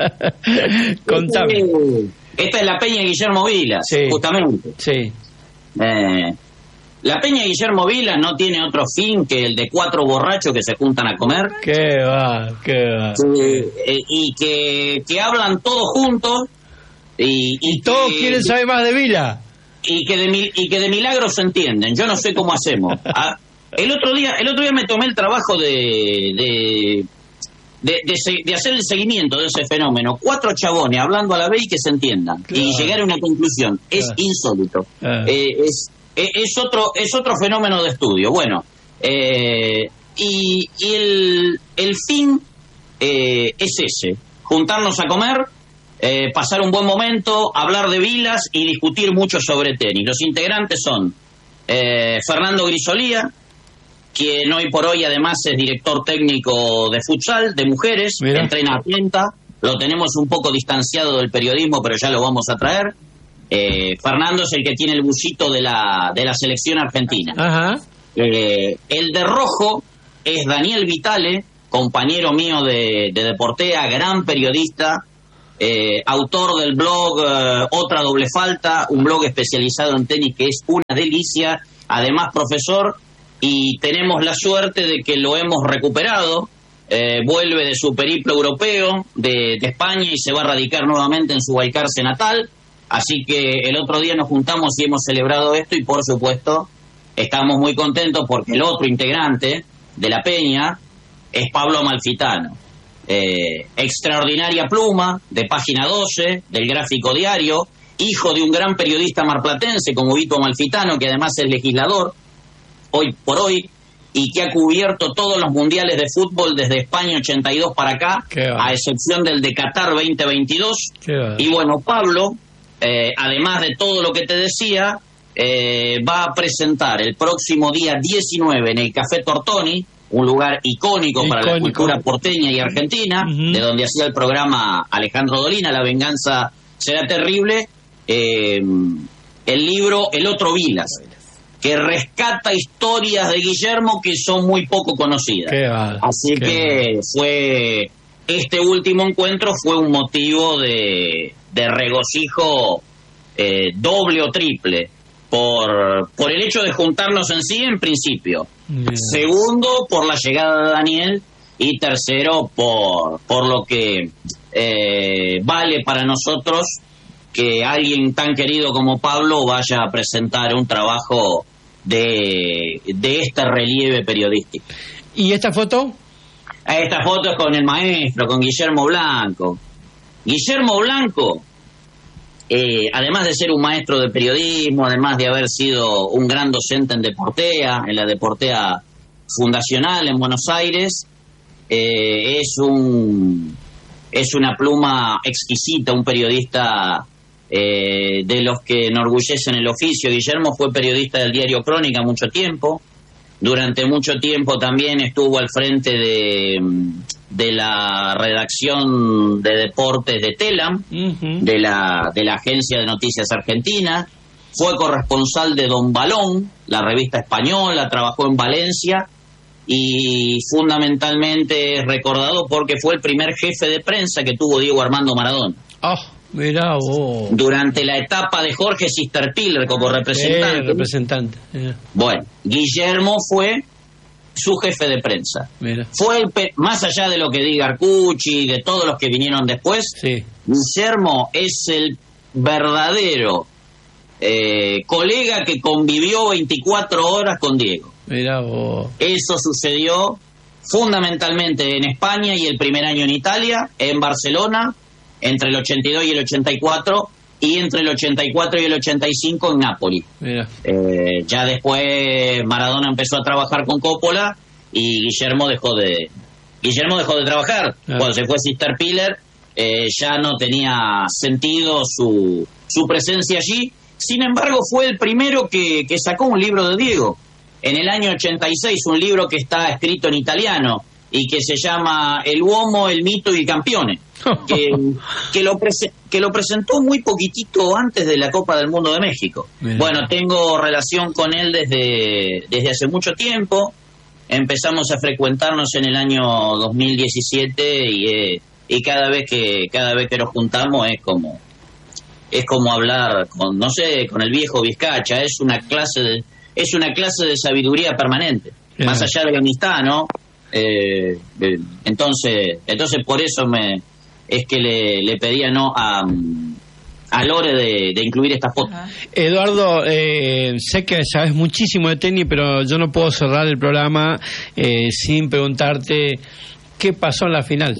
Contame. Esta es la Peña Guillermo Vilas, sí, justamente. Sí. Eh, la Peña Guillermo Vilas no tiene otro fin que el de cuatro borrachos que se juntan a comer. Qué va, qué va. Eh, eh, y que, que hablan todos juntos. Y, y, y todos que, quieren saber más de Vila. Y que de, y que de milagros se entienden. Yo no sé cómo hacemos. Ah, el otro día el otro día me tomé el trabajo de... de De, de, de hacer el seguimiento de ese fenómeno. Cuatro chabones hablando a la vez y que se entiendan. Claro. Y llegar a una conclusión. Claro. Es insólito. Claro. Eh, es, es, es, otro, es otro fenómeno de estudio. Bueno, eh, y, y el, el fin eh, es ese. Juntarnos a comer, eh, pasar un buen momento, hablar de Vilas y discutir mucho sobre tenis. Los integrantes son eh, Fernando Grisolía, quien hoy por hoy además es director técnico de futsal, de mujeres, Mira. entrena Atlanta, lo tenemos un poco distanciado del periodismo, pero ya lo vamos a traer. Eh, Fernando es el que tiene el busito de la, de la selección argentina. Ajá. Eh, el de rojo es Daniel Vitale, compañero mío de, de Deportea, gran periodista, eh, autor del blog eh, Otra Doble Falta, un blog especializado en tenis que es una delicia, además profesor, y tenemos la suerte de que lo hemos recuperado. Eh, vuelve de su periplo europeo de, de España y se va a radicar nuevamente en su Balcarce natal, así que el otro día nos juntamos y hemos celebrado esto, y por supuesto estamos muy contentos porque el otro integrante de la Peña es Pablo Amalfitano, eh, extraordinaria pluma de Página doce, del Gráfico Diario, hijo de un gran periodista marplatense como Vito Amalfitano, que además es legislador hoy por hoy, y que ha cubierto todos los mundiales de fútbol desde España ochenta y dos para acá, a excepción del de Qatar veinte veintidós. Y bueno, Pablo, eh, además de todo lo que te decía, eh, va a presentar el próximo día diecinueve en el Café Tortoni, un lugar icónico, icónico. para la cultura porteña y argentina, uh-huh. de donde hacía el programa Alejandro Dolina, La venganza será terrible, eh, el libro El otro Vilas, que rescata historias de Guillermo que son muy poco conocidas. Vale, Así que vale. fue este último encuentro fue un motivo de, de regocijo eh, doble o triple por, por el hecho de juntarnos en sí en principio. Bien. Segundo, por la llegada de Daniel, y tercero, por, por lo que eh, vale para nosotros que alguien tan querido como Pablo vaya a presentar un trabajo de, de este relieve periodístico. ¿Y esta foto? Esta foto es con el maestro, con Guillermo Blanco. Guillermo Blanco, eh, además de ser un maestro de periodismo, además de haber sido un gran docente en Deportea, en la Deportea Fundacional en Buenos Aires, eh, es un es una pluma exquisita, un periodista Eh, de los que enorgullecen el oficio. Guillermo fue periodista del diario Crónica mucho tiempo, durante mucho tiempo también estuvo al frente de, de la redacción de deportes de Telam, uh-huh. de la de la agencia de noticias argentina, fue corresponsal de Don Balón, la revista española, trabajó en Valencia y fundamentalmente es recordado porque fue el primer jefe de prensa que tuvo Diego Armando Maradona. Oh. Mirá vos. Durante la etapa de Jorge Sisterpiller como representante. Eh, representante. Yeah. Bueno, Guillermo fue su jefe de prensa. Mirá. Fue el pe- más allá de lo que diga Arcucci y de todos los que vinieron después, sí. Guillermo es el verdadero eh, colega que convivió veinticuatro horas con Diego. Mirá vos. Eso sucedió fundamentalmente en España y el primer año en Italia, en Barcelona, entre el ochenta y dos y el ochenta y cuatro, y entre el ochenta y cuatro y el ochenta y cinco en Nápoli. Eh, ya después Maradona empezó a trabajar con Coppola y Guillermo dejó de Guillermo dejó de trabajar. Ah. Cuando se fue Sisterpiller, eh, ya no tenía sentido su, su presencia allí. Sin embargo, fue el primero que, que sacó un libro de Diego. En el año ochenta y seis, un libro que está escrito en italiano y que se llama El Uomo, el Mito y el Campione, que, que, lo prese- que lo presentó muy poquitito antes de la Copa del Mundo de México. Bien. Bueno, tengo relación con él desde, desde hace mucho tiempo. Empezamos a frecuentarnos en el año dos mil diecisiete y, eh, y cada vez que cada vez que nos juntamos es como es como hablar con, no sé, con el viejo Vizcacha. Es una clase de, es una clase de sabiduría permanente. Bien. Más allá de la amistad, ¿no? Eh, eh, entonces entonces por eso me es que le, le pedía no a, a Lore de, de incluir esta foto. Eduardo, eh, sé que sabes muchísimo de tenis, pero yo no puedo cerrar el programa eh, sin preguntarte qué pasó en la final.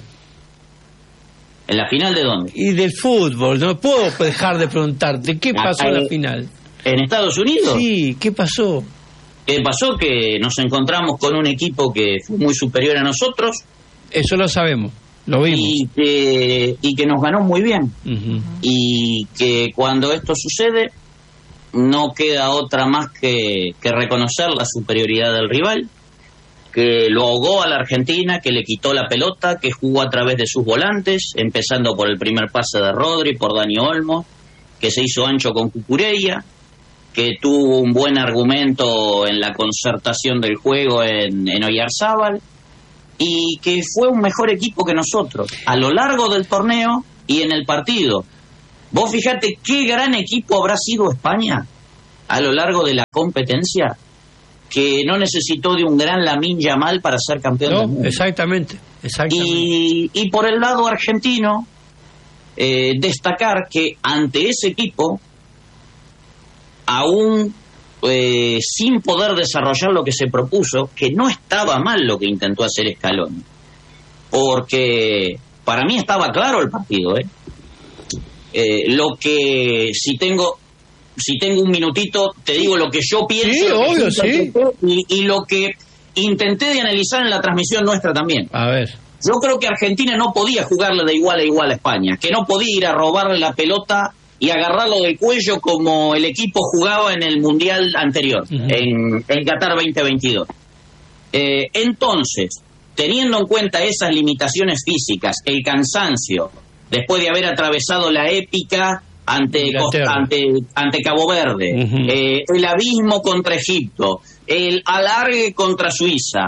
¿En la final de dónde? Y del fútbol. No puedo dejar de preguntarte qué pasó en la final. ¿En Estados Unidos? Sí, ¿qué pasó? ¿Qué pasó? Que nos encontramos con un equipo que fue muy superior a nosotros. Eso lo sabemos, lo vimos. Y que, y que nos ganó muy bien. Uh-huh. Y que cuando esto sucede, no queda otra más que, que reconocer la superioridad del rival, que lo ahogó a la Argentina, que le quitó la pelota, que jugó a través de sus volantes, empezando por el primer pase de Rodri, por Dani Olmo, que se hizo ancho con Cucurella, que tuvo un buen argumento en la concertación del juego en, en Oyarzábal, y que fue un mejor equipo que nosotros, a lo largo del torneo y en el partido. Vos fíjate qué gran equipo habrá sido España a lo largo de la competencia, que no necesitó de un gran Lamine Yamal para ser campeón no, del mundo. Exactamente, exactamente. Y, y por el lado argentino, eh, destacar que ante ese equipo, aún eh, sin poder desarrollar lo que se propuso, que no estaba mal lo que intentó hacer Scaloni, porque para mí estaba claro el partido, ¿eh? Eh, lo que, si tengo si tengo un minutito, te digo lo que yo pienso, sí, obvio, sí. y, y lo que intenté de analizar en la transmisión nuestra también. A ver. Yo creo que Argentina no podía jugarle de igual a igual a España, que no podía ir a robarle la pelota y agarrarlo del cuello como el equipo jugaba en el Mundial anterior, uh-huh. en, en Qatar veinte veintidós. Eh, entonces, teniendo en cuenta esas limitaciones físicas, el cansancio, después de haber atravesado la épica ante Costa, ante, ante Cabo Verde, uh-huh. eh, el abismo contra Egipto, el alargue contra Suiza,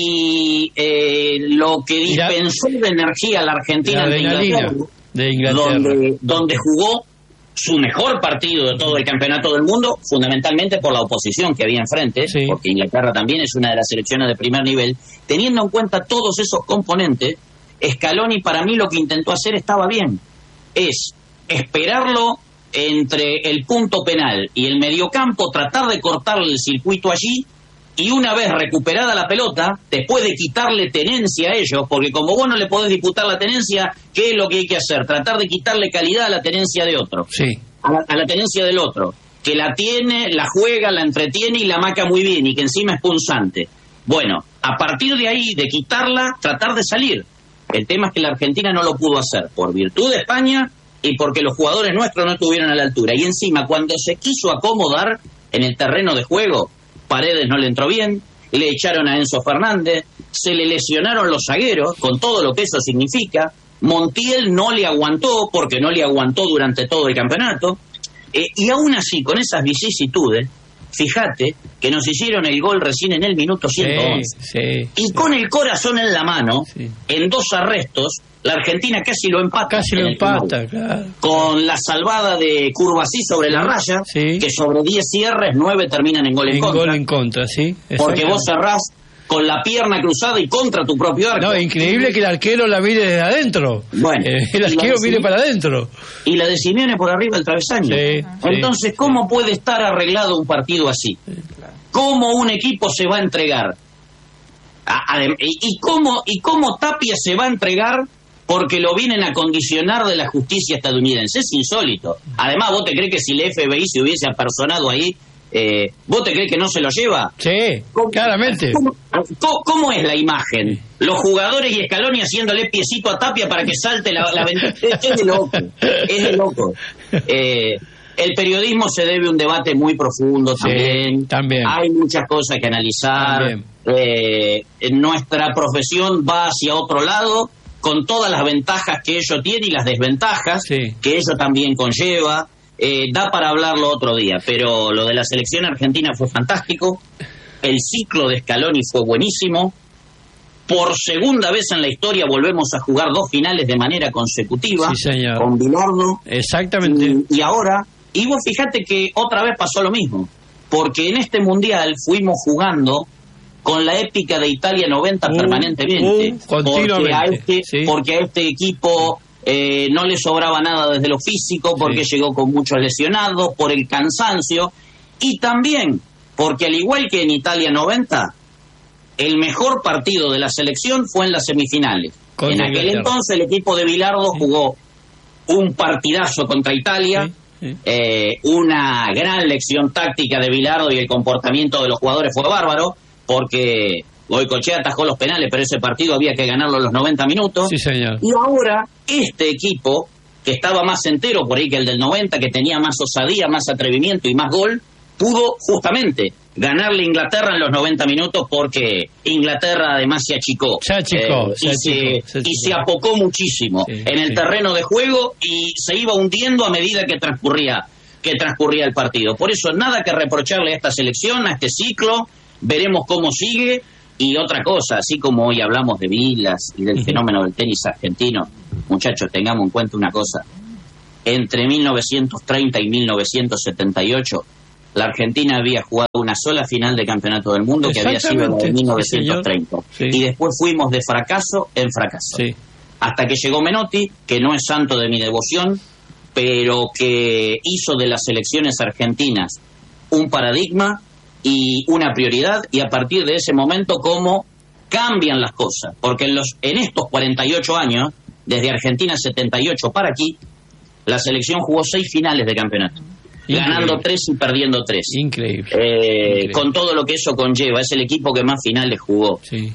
y eh, lo que dispensó de energía a la Argentina la de Inglaterra, de Inglaterra. Donde, donde jugó su mejor partido de todo el campeonato del mundo, fundamentalmente por la oposición que había enfrente, sí. porque Inglaterra también es una de las selecciones de primer nivel. Teniendo en cuenta todos esos componentes, Scaloni para mí lo que intentó hacer estaba bien, es esperarlo entre el punto penal y el mediocampo, tratar de cortarle el circuito allí, y una vez recuperada la pelota, después de quitarle tenencia a ellos, porque como vos no le podés disputar la tenencia, ¿qué es lo que hay que hacer? Tratar de quitarle calidad a la tenencia de otro, sí. a, la, a la tenencia del otro, que la tiene, la juega, la entretiene y la maca muy bien, y que encima es punzante. Bueno, a partir de ahí, de quitarla, tratar de salir. El tema es que la Argentina no lo pudo hacer, por virtud de España y porque los jugadores nuestros no estuvieron a la altura. Y encima, cuando se quiso acomodar en el terreno de juego, Paredes no le entró bien, le echaron a Enzo Fernández, se le lesionaron los zagueros, con todo lo que eso significa. Montiel no le aguantó, porque no le aguantó durante todo el campeonato. Eh, y aún así, con esas vicisitudes, fíjate que nos hicieron el gol recién en el minuto ciento once. Sí, sí, y sí. con el corazón en la mano, sí. en dos arrestos, la Argentina casi lo empata. Casi lo empata, claro. Con la salvada de Curvasí sobre la raya, sí. que sobre diez cierres, nueve terminan en gol en, en contra. Gol en contra, sí. Porque vos cerrás con la pierna cruzada y contra tu propio arco. No, increíble que el arquero la mire desde adentro. Bueno, eh, el arquero mire para adentro. Y la de Simeone por arriba del travesaño. Sí, Entonces, sí, ¿cómo sí. puede estar arreglado un partido así? Sí, claro. ¿Cómo un equipo se va a entregar? A, a, y, cómo, ¿Y cómo Tapia se va a entregar porque lo vienen a condicionar de la justicia estadounidense? Es insólito. Además, ¿vos te crees que si el F B I se hubiese apersonado ahí, Eh, ¿vos te crees que no se lo lleva? Sí, ¿Cómo, claramente. ¿cómo, cómo, ¿Cómo es la imagen? Los jugadores y Scaloni haciéndole piecito a Tapia para que salte la, la ventana. Es de loco, es de loco. Eh, el periodismo se debe a un debate muy profundo también. Sí, también. Hay muchas cosas que analizar. Eh, nuestra profesión va hacia otro lado, con todas las ventajas que ello tiene y las desventajas sí. que ello también conlleva. Eh, da para hablarlo otro día, pero lo de la selección argentina fue fantástico. El ciclo de Scaloni fue buenísimo. Por segunda vez en la historia volvemos a jugar dos finales de manera consecutiva, sí, señor. Con Bilardo. Exactamente. Y, y ahora, y vos fíjate que otra vez pasó lo mismo, porque en este mundial fuimos jugando con la épica de Italia noventa uh, permanentemente, uh, continuamente, porque a este, sí. porque a este equipo Eh, no le sobraba nada desde lo físico, porque sí. llegó con muchos lesionados, por el cansancio, y también porque al igual que en Italia noventa, el mejor partido de la selección fue en las semifinales. Con en aquel Inglaterra. Entonces el equipo de Bilardo sí. jugó un partidazo contra Italia, sí. Sí. Eh, una gran lección táctica de Bilardo, y el comportamiento de los jugadores fue bárbaro, porque Goicoechea atajó los penales, pero ese partido había que ganarlo a los noventa minutos. Sí, señor. Y ahora, este equipo, que estaba más entero por ahí que el del noventa, que tenía más osadía, más atrevimiento y más gol, pudo justamente ganarle a Inglaterra en los noventa minutos, porque Inglaterra además se achicó, se achicó, eh, se y, achicó, se, se achicó. y se apocó muchísimo sí, en el sí. terreno de juego, y se iba hundiendo a medida que transcurría que transcurría el partido. Por eso nada que reprocharle a esta selección, a este ciclo. Veremos cómo sigue. Y otra cosa, así como hoy hablamos de Vilas y del uh-huh. fenómeno del tenis argentino, muchachos, tengamos en cuenta una cosa: entre mil novecientos treinta y mil novecientos setenta y ocho, la Argentina había jugado una sola final de campeonato del mundo, que había sido la de mil novecientos treinta. Sí. Y después fuimos de fracaso en fracaso. Sí. Hasta que llegó Menotti, que no es santo de mi devoción, pero que hizo de las selecciones argentinas un paradigma y una prioridad, y a partir de ese momento cómo cambian las cosas, porque en, los, en estos cuarenta y ocho años, desde Argentina setenta y ocho para aquí, la selección jugó seis finales de campeonato. Increíble. Ganando tres y perdiendo tres. Increíble. Eh, Increíble. Con todo lo que eso conlleva, es el equipo que más finales jugó. Sí.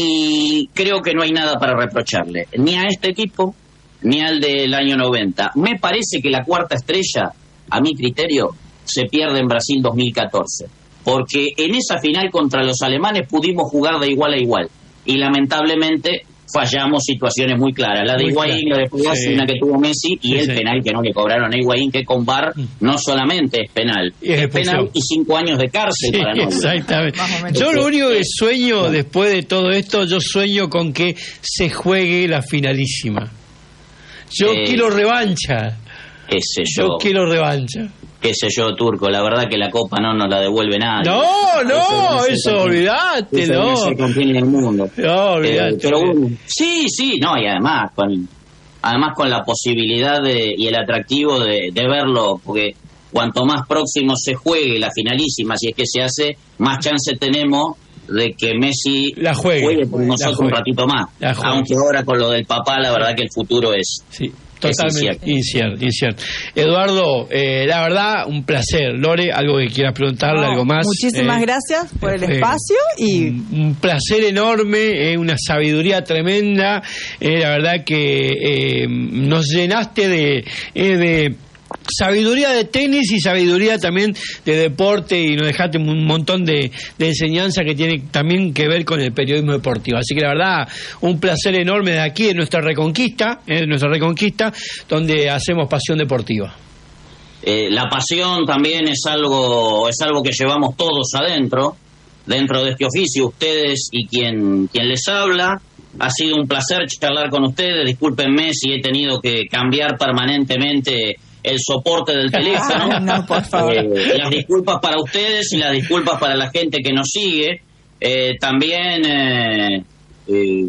Y creo que no hay nada para reprocharle, ni a este equipo, ni al del año noventa. Me parece que la cuarta estrella, a mi criterio, se pierde en Brasil dos mil catorce. Porque en esa final contra los alemanes pudimos jugar de igual a igual. Y lamentablemente fallamos situaciones muy claras. La de Higuaín, la de Pugaz, sí. una que tuvo Messi, y sí, el sí. penal que no le cobraron a Higuaín, que con V A R no solamente es penal, y es, es penal y cinco años de cárcel sí, para nosotros. Exactamente. Yo lo único que sueño después de todo esto, yo sueño con que se juegue la finalísima. Yo eh, quiero revancha. Qué sé yo. Yo quiero revancha. Qué sé yo, Turco, la verdad que la Copa no nos la devuelve nadie. No, no, eso, eso olvidate, eso no. no se contiene en el mundo. No, olvidate. Eh, pero bueno, sí, sí, no, y además con además con la posibilidad de, y el atractivo de, de verlo, porque cuanto más próximo se juegue la finalísima, si es que se hace, más chance tenemos de que Messi la juegue, juegue por nosotros juegue. un ratito más. Aunque ahora con lo del papá, la verdad que el futuro es... Sí. Totalmente incierto, incierto. Eduardo, eh, la verdad, un placer. Lore, algo que quieras preguntarle, no, algo más. Muchísimas eh, gracias por el eh, espacio y un, un placer enorme, eh, una sabiduría tremenda. Eh, la verdad que eh, nos llenaste de, eh, de sabiduría de tenis y sabiduría también de deporte, y nos dejaste un montón de, de enseñanza que tiene también que ver con el periodismo deportivo. Así que la verdad, un placer enorme de aquí, de nuestra Reconquista, eh, de nuestra Reconquista, donde hacemos pasión deportiva. Eh, la pasión también es algo, es algo que llevamos todos adentro, dentro de este oficio, ustedes y quien, quien les habla. Ha sido un placer charlar con ustedes. Discúlpenme si he tenido que cambiar permanentemente el soporte del teléfono. No, por favor. Eh, las disculpas para ustedes y las disculpas para la gente que nos sigue. Eh, también eh, eh,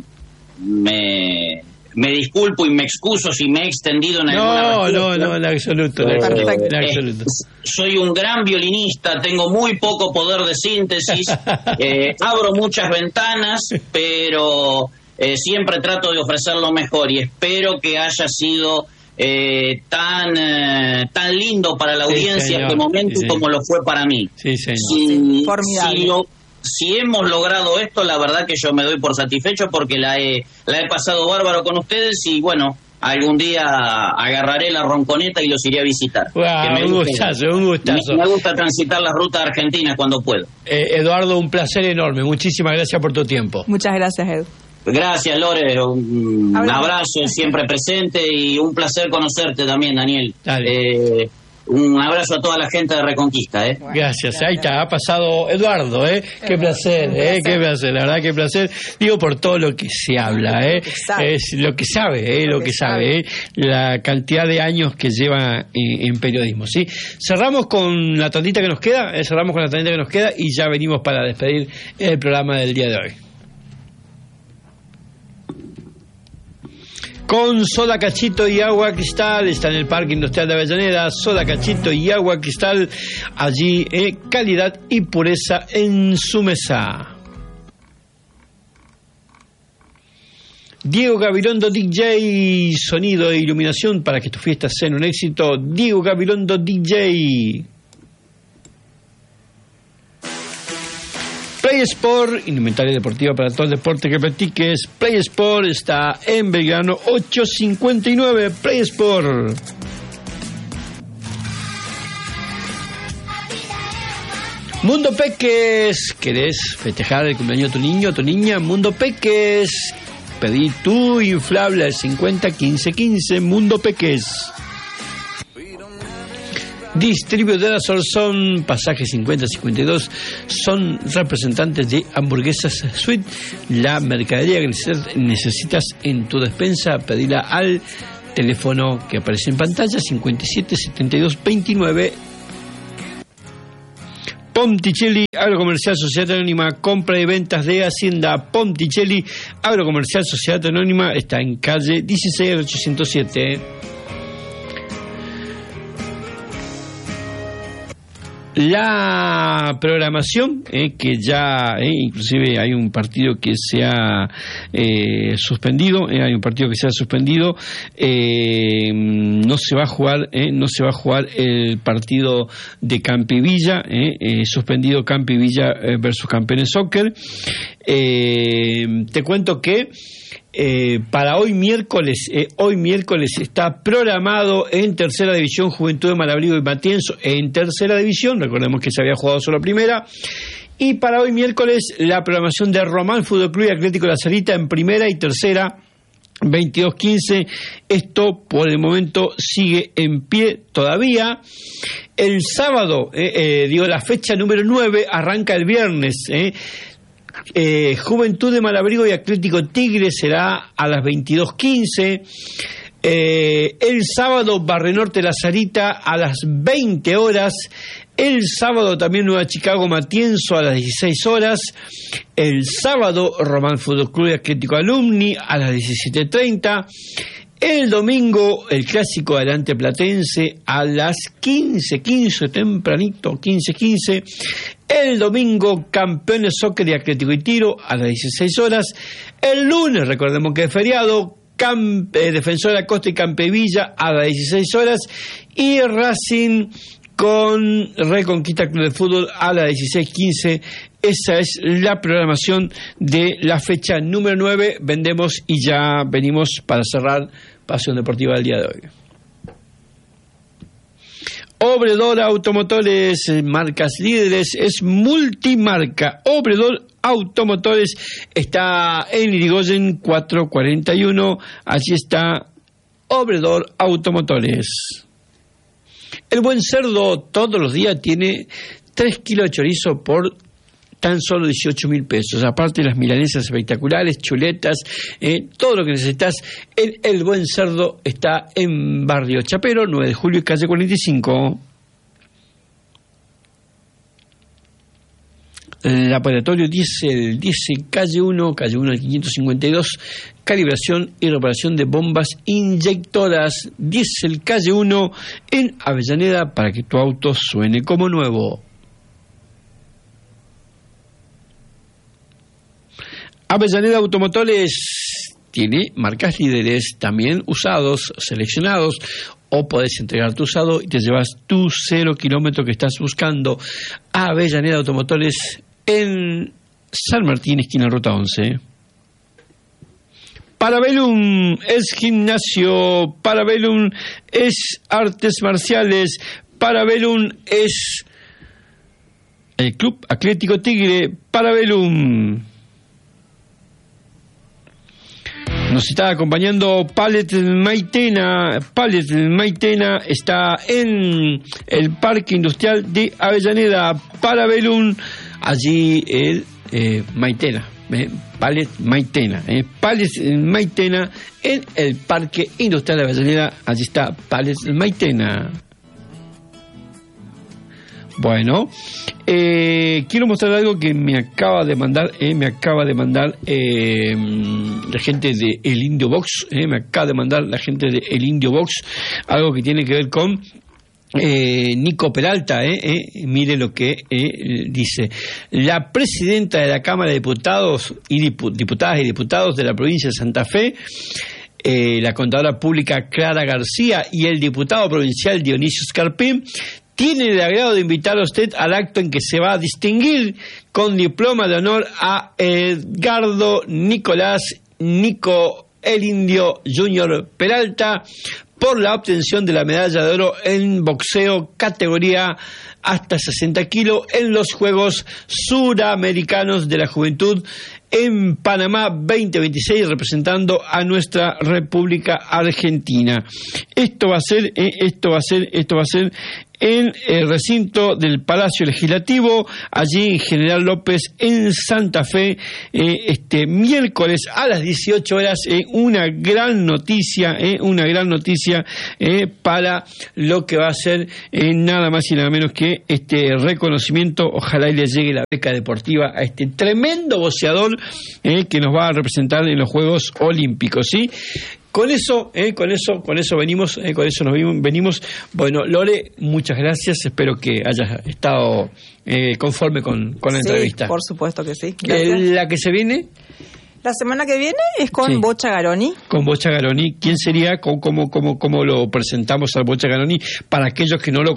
me, me disculpo y me excuso si me he extendido en alguna No, respuesta. no, no, en absoluto. En absoluto, en absoluto. Eh, soy un gran violinista, tengo muy poco poder de síntesis, eh, abro muchas ventanas, pero eh, siempre trato de ofrecer lo mejor, y espero que haya sido Eh, tan eh, tan lindo para la audiencia sí, este momento sí, como lo fue para mí. Sí, señor. Si, si, lo, si hemos logrado esto, la verdad que yo me doy por satisfecho, porque la he, la he pasado bárbaro con ustedes, y bueno, algún día agarraré la ronconeta y los iré a visitar. Wow, me un gusta, gustazo, un gustazo. Me, me gusta transitar las rutas argentinas cuando puedo. Eh, Eduardo, un placer enorme. Muchísimas gracias por tu tiempo. Muchas gracias, Edu. Gracias, Lore, un Hablamos. abrazo siempre presente, y un placer conocerte también, Daniel. Eh, un abrazo a toda la gente de Reconquista. ¿eh? Gracias, ahí está, ha pasado Eduardo, ¿eh? Qué placer, ¿eh? Qué placer, la verdad, qué placer. Digo, por todo lo que se habla, ¿eh? Es lo que sabe, ¿eh? Lo que sabe, ¿eh? La cantidad de años que lleva en, en periodismo, ¿sí? Cerramos con la tandita que nos queda, eh, cerramos con la tandita que nos queda, y ya venimos para despedir el programa del día de hoy. Con Soda Cachito y Agua Cristal, está en el Parque Industrial de Avellaneda. Soda Cachito y Agua Cristal, allí eh, calidad y pureza en su mesa. Diego Gabilondo D J, sonido e iluminación para que tus fiestas sean un éxito. Diego Gabilondo D J. Play Sport, indumentaria deportiva para todo el deporte que practiques. Play Sport está en Belgrano ochocientos cincuenta y nueve. Play Sport. Mundo Peques, ¿querés festejar el cumpleaños de tu niño o tu niña? Mundo Peques, pedí tu inflable al cincuenta quince quince. Mundo Peques. Distribuidora Sorsón, pasaje cincuenta cincuenta y dos, son representantes de Hamburguesas Sweet, la mercadería que necesitas en tu despensa. Pedila al teléfono que aparece en pantalla, cincuenta y siete setenta y dos veintinueve. Ponticelli, Agrocomercial Sociedad Anónima, compra y ventas de Hacienda. Ponticelli, Agrocomercial Sociedad Anónima, está en calle dieciséis ochocientos siete. La programación, eh, que ya, eh, inclusive hay un partido que se ha eh, suspendido, eh, hay un partido que se ha suspendido, eh, no se va a jugar, eh, no se va a jugar el partido de Campivilla, eh, eh, suspendido Campivilla eh, versus Campeones Soccer. Eh, te cuento que Eh, para hoy miércoles, eh, hoy miércoles está programado en Tercera División Juventud de Malabrigo y Matienzo en Tercera División, recordemos que se había jugado solo Primera, y para hoy miércoles la programación de Román Fútbol Club y Atlético La Salita en Primera y Tercera, veintidós quince. Esto por el momento sigue en pie todavía. El sábado, eh, eh, digo, la fecha número nueve arranca el viernes, eh. Eh, Juventud de Malabrigo y Atlético Tigre será a las veintidós quince. Eh, el sábado Barrio Norte La Sarita a las veinte horas. El sábado también Nueva Chicago Matienzo a las dieciséis horas. El sábado Román Fútbol Club y Atlético Alumni a las diecisiete treinta. El domingo, el clásico Adelante Platense a las quince quince, tempranito, quince quince. El domingo, Campeones Soccer y Atlético y Tiro a las dieciséis horas. El lunes, recordemos que es feriado, Camp, eh, Defensor de la Costa y Campevilla a las dieciséis horas. Y Racing con Reconquista Club de Fútbol a las dieciséis quince. Esa es la programación de la fecha número nueve. Vendemos y ya venimos para cerrar Pasión Deportiva del día de hoy. Obredor Automotores, marcas líderes, es multimarca. Obredor Automotores está en Irigoyen cuatrocientos cuarenta y uno. Allí está Obredor Automotores. El Buen Cerdo todos los días tiene tres kilos de chorizo por tan solo dieciocho mil pesos. Aparte las milanesas espectaculares, chuletas, eh, todo lo que necesitas en El Buen Cerdo está en Barrio Chapero, nueve de julio y calle cuarenta y cinco. Laboratorio Diesel, Diesel calle uno, calle uno al quinientos cincuenta y dos, calibración y reparación de bombas inyectoras. Diesel calle uno en Avellaneda para que tu auto suene como nuevo. Avellaneda Automotores tiene marcas líderes, también usados, seleccionados, o podés entregar tu usado y te llevas tu cero kilómetro que estás buscando. Avellaneda Automotores en San Martín, esquina Ruta once. Parabellum es gimnasio, Parabellum es artes marciales, Parabellum es el Club Atlético Tigre, Parabellum. Nos está acompañando Pallet Maitena. Pallet Maitena está en el Parque Industrial de Avellaneda. Parabellum, allí el eh, Maitena. Eh, Pallet Maitena. Eh, Pallet Maitena en el Parque Industrial de Avellaneda. Allí está Pallet Maitena. Bueno, eh, quiero mostrar algo que me acaba de mandar, eh, me acaba de mandar eh, la gente de El Indio Box, eh, me acaba de mandar la gente de El Indio Box, algo que tiene que ver con eh, Nico Peralta, eh, eh, mire lo que eh, dice. La presidenta de la Cámara de Diputados y dipu- diputadas y diputados de la provincia de Santa Fe, eh, la contadora pública Clara García y el diputado provincial Dionisio Scarpín, tiene el agrado de invitar a usted al acto en que se va a distinguir con diploma de honor a Edgardo Nicolás Nico el Indio Junior Peralta por la obtención de la medalla de oro en boxeo categoría hasta sesenta kilos en los Juegos Suramericanos de la Juventud en Panamá veinte veintiséis, representando a nuestra República Argentina. Esto va a ser, eh, esto va a ser, esto va a ser en el recinto del Palacio Legislativo, allí en General López, en Santa Fe, eh, este miércoles a las dieciocho horas. Eh, una gran noticia, eh, una gran noticia eh, para lo que va a ser eh, nada más y nada menos que este reconocimiento. Ojalá y le llegue la beca deportiva a este tremendo boxeador eh, que nos va a representar en los Juegos Olímpicos, ¿sí? Con eso, eh, con eso, con eso venimos, eh, con eso nos venimos. Bueno, Lore, muchas gracias. Espero que hayas estado eh, conforme con, con la sí, entrevista. Por supuesto que sí. Eh, la que se viene. La semana que viene es con sí. Bocha Garoni. Con Bocha Garoni. ¿Quién sería? ¿Cómo, cómo, cómo, cómo lo presentamos al Bocha Garoni? Para aquellos que no lo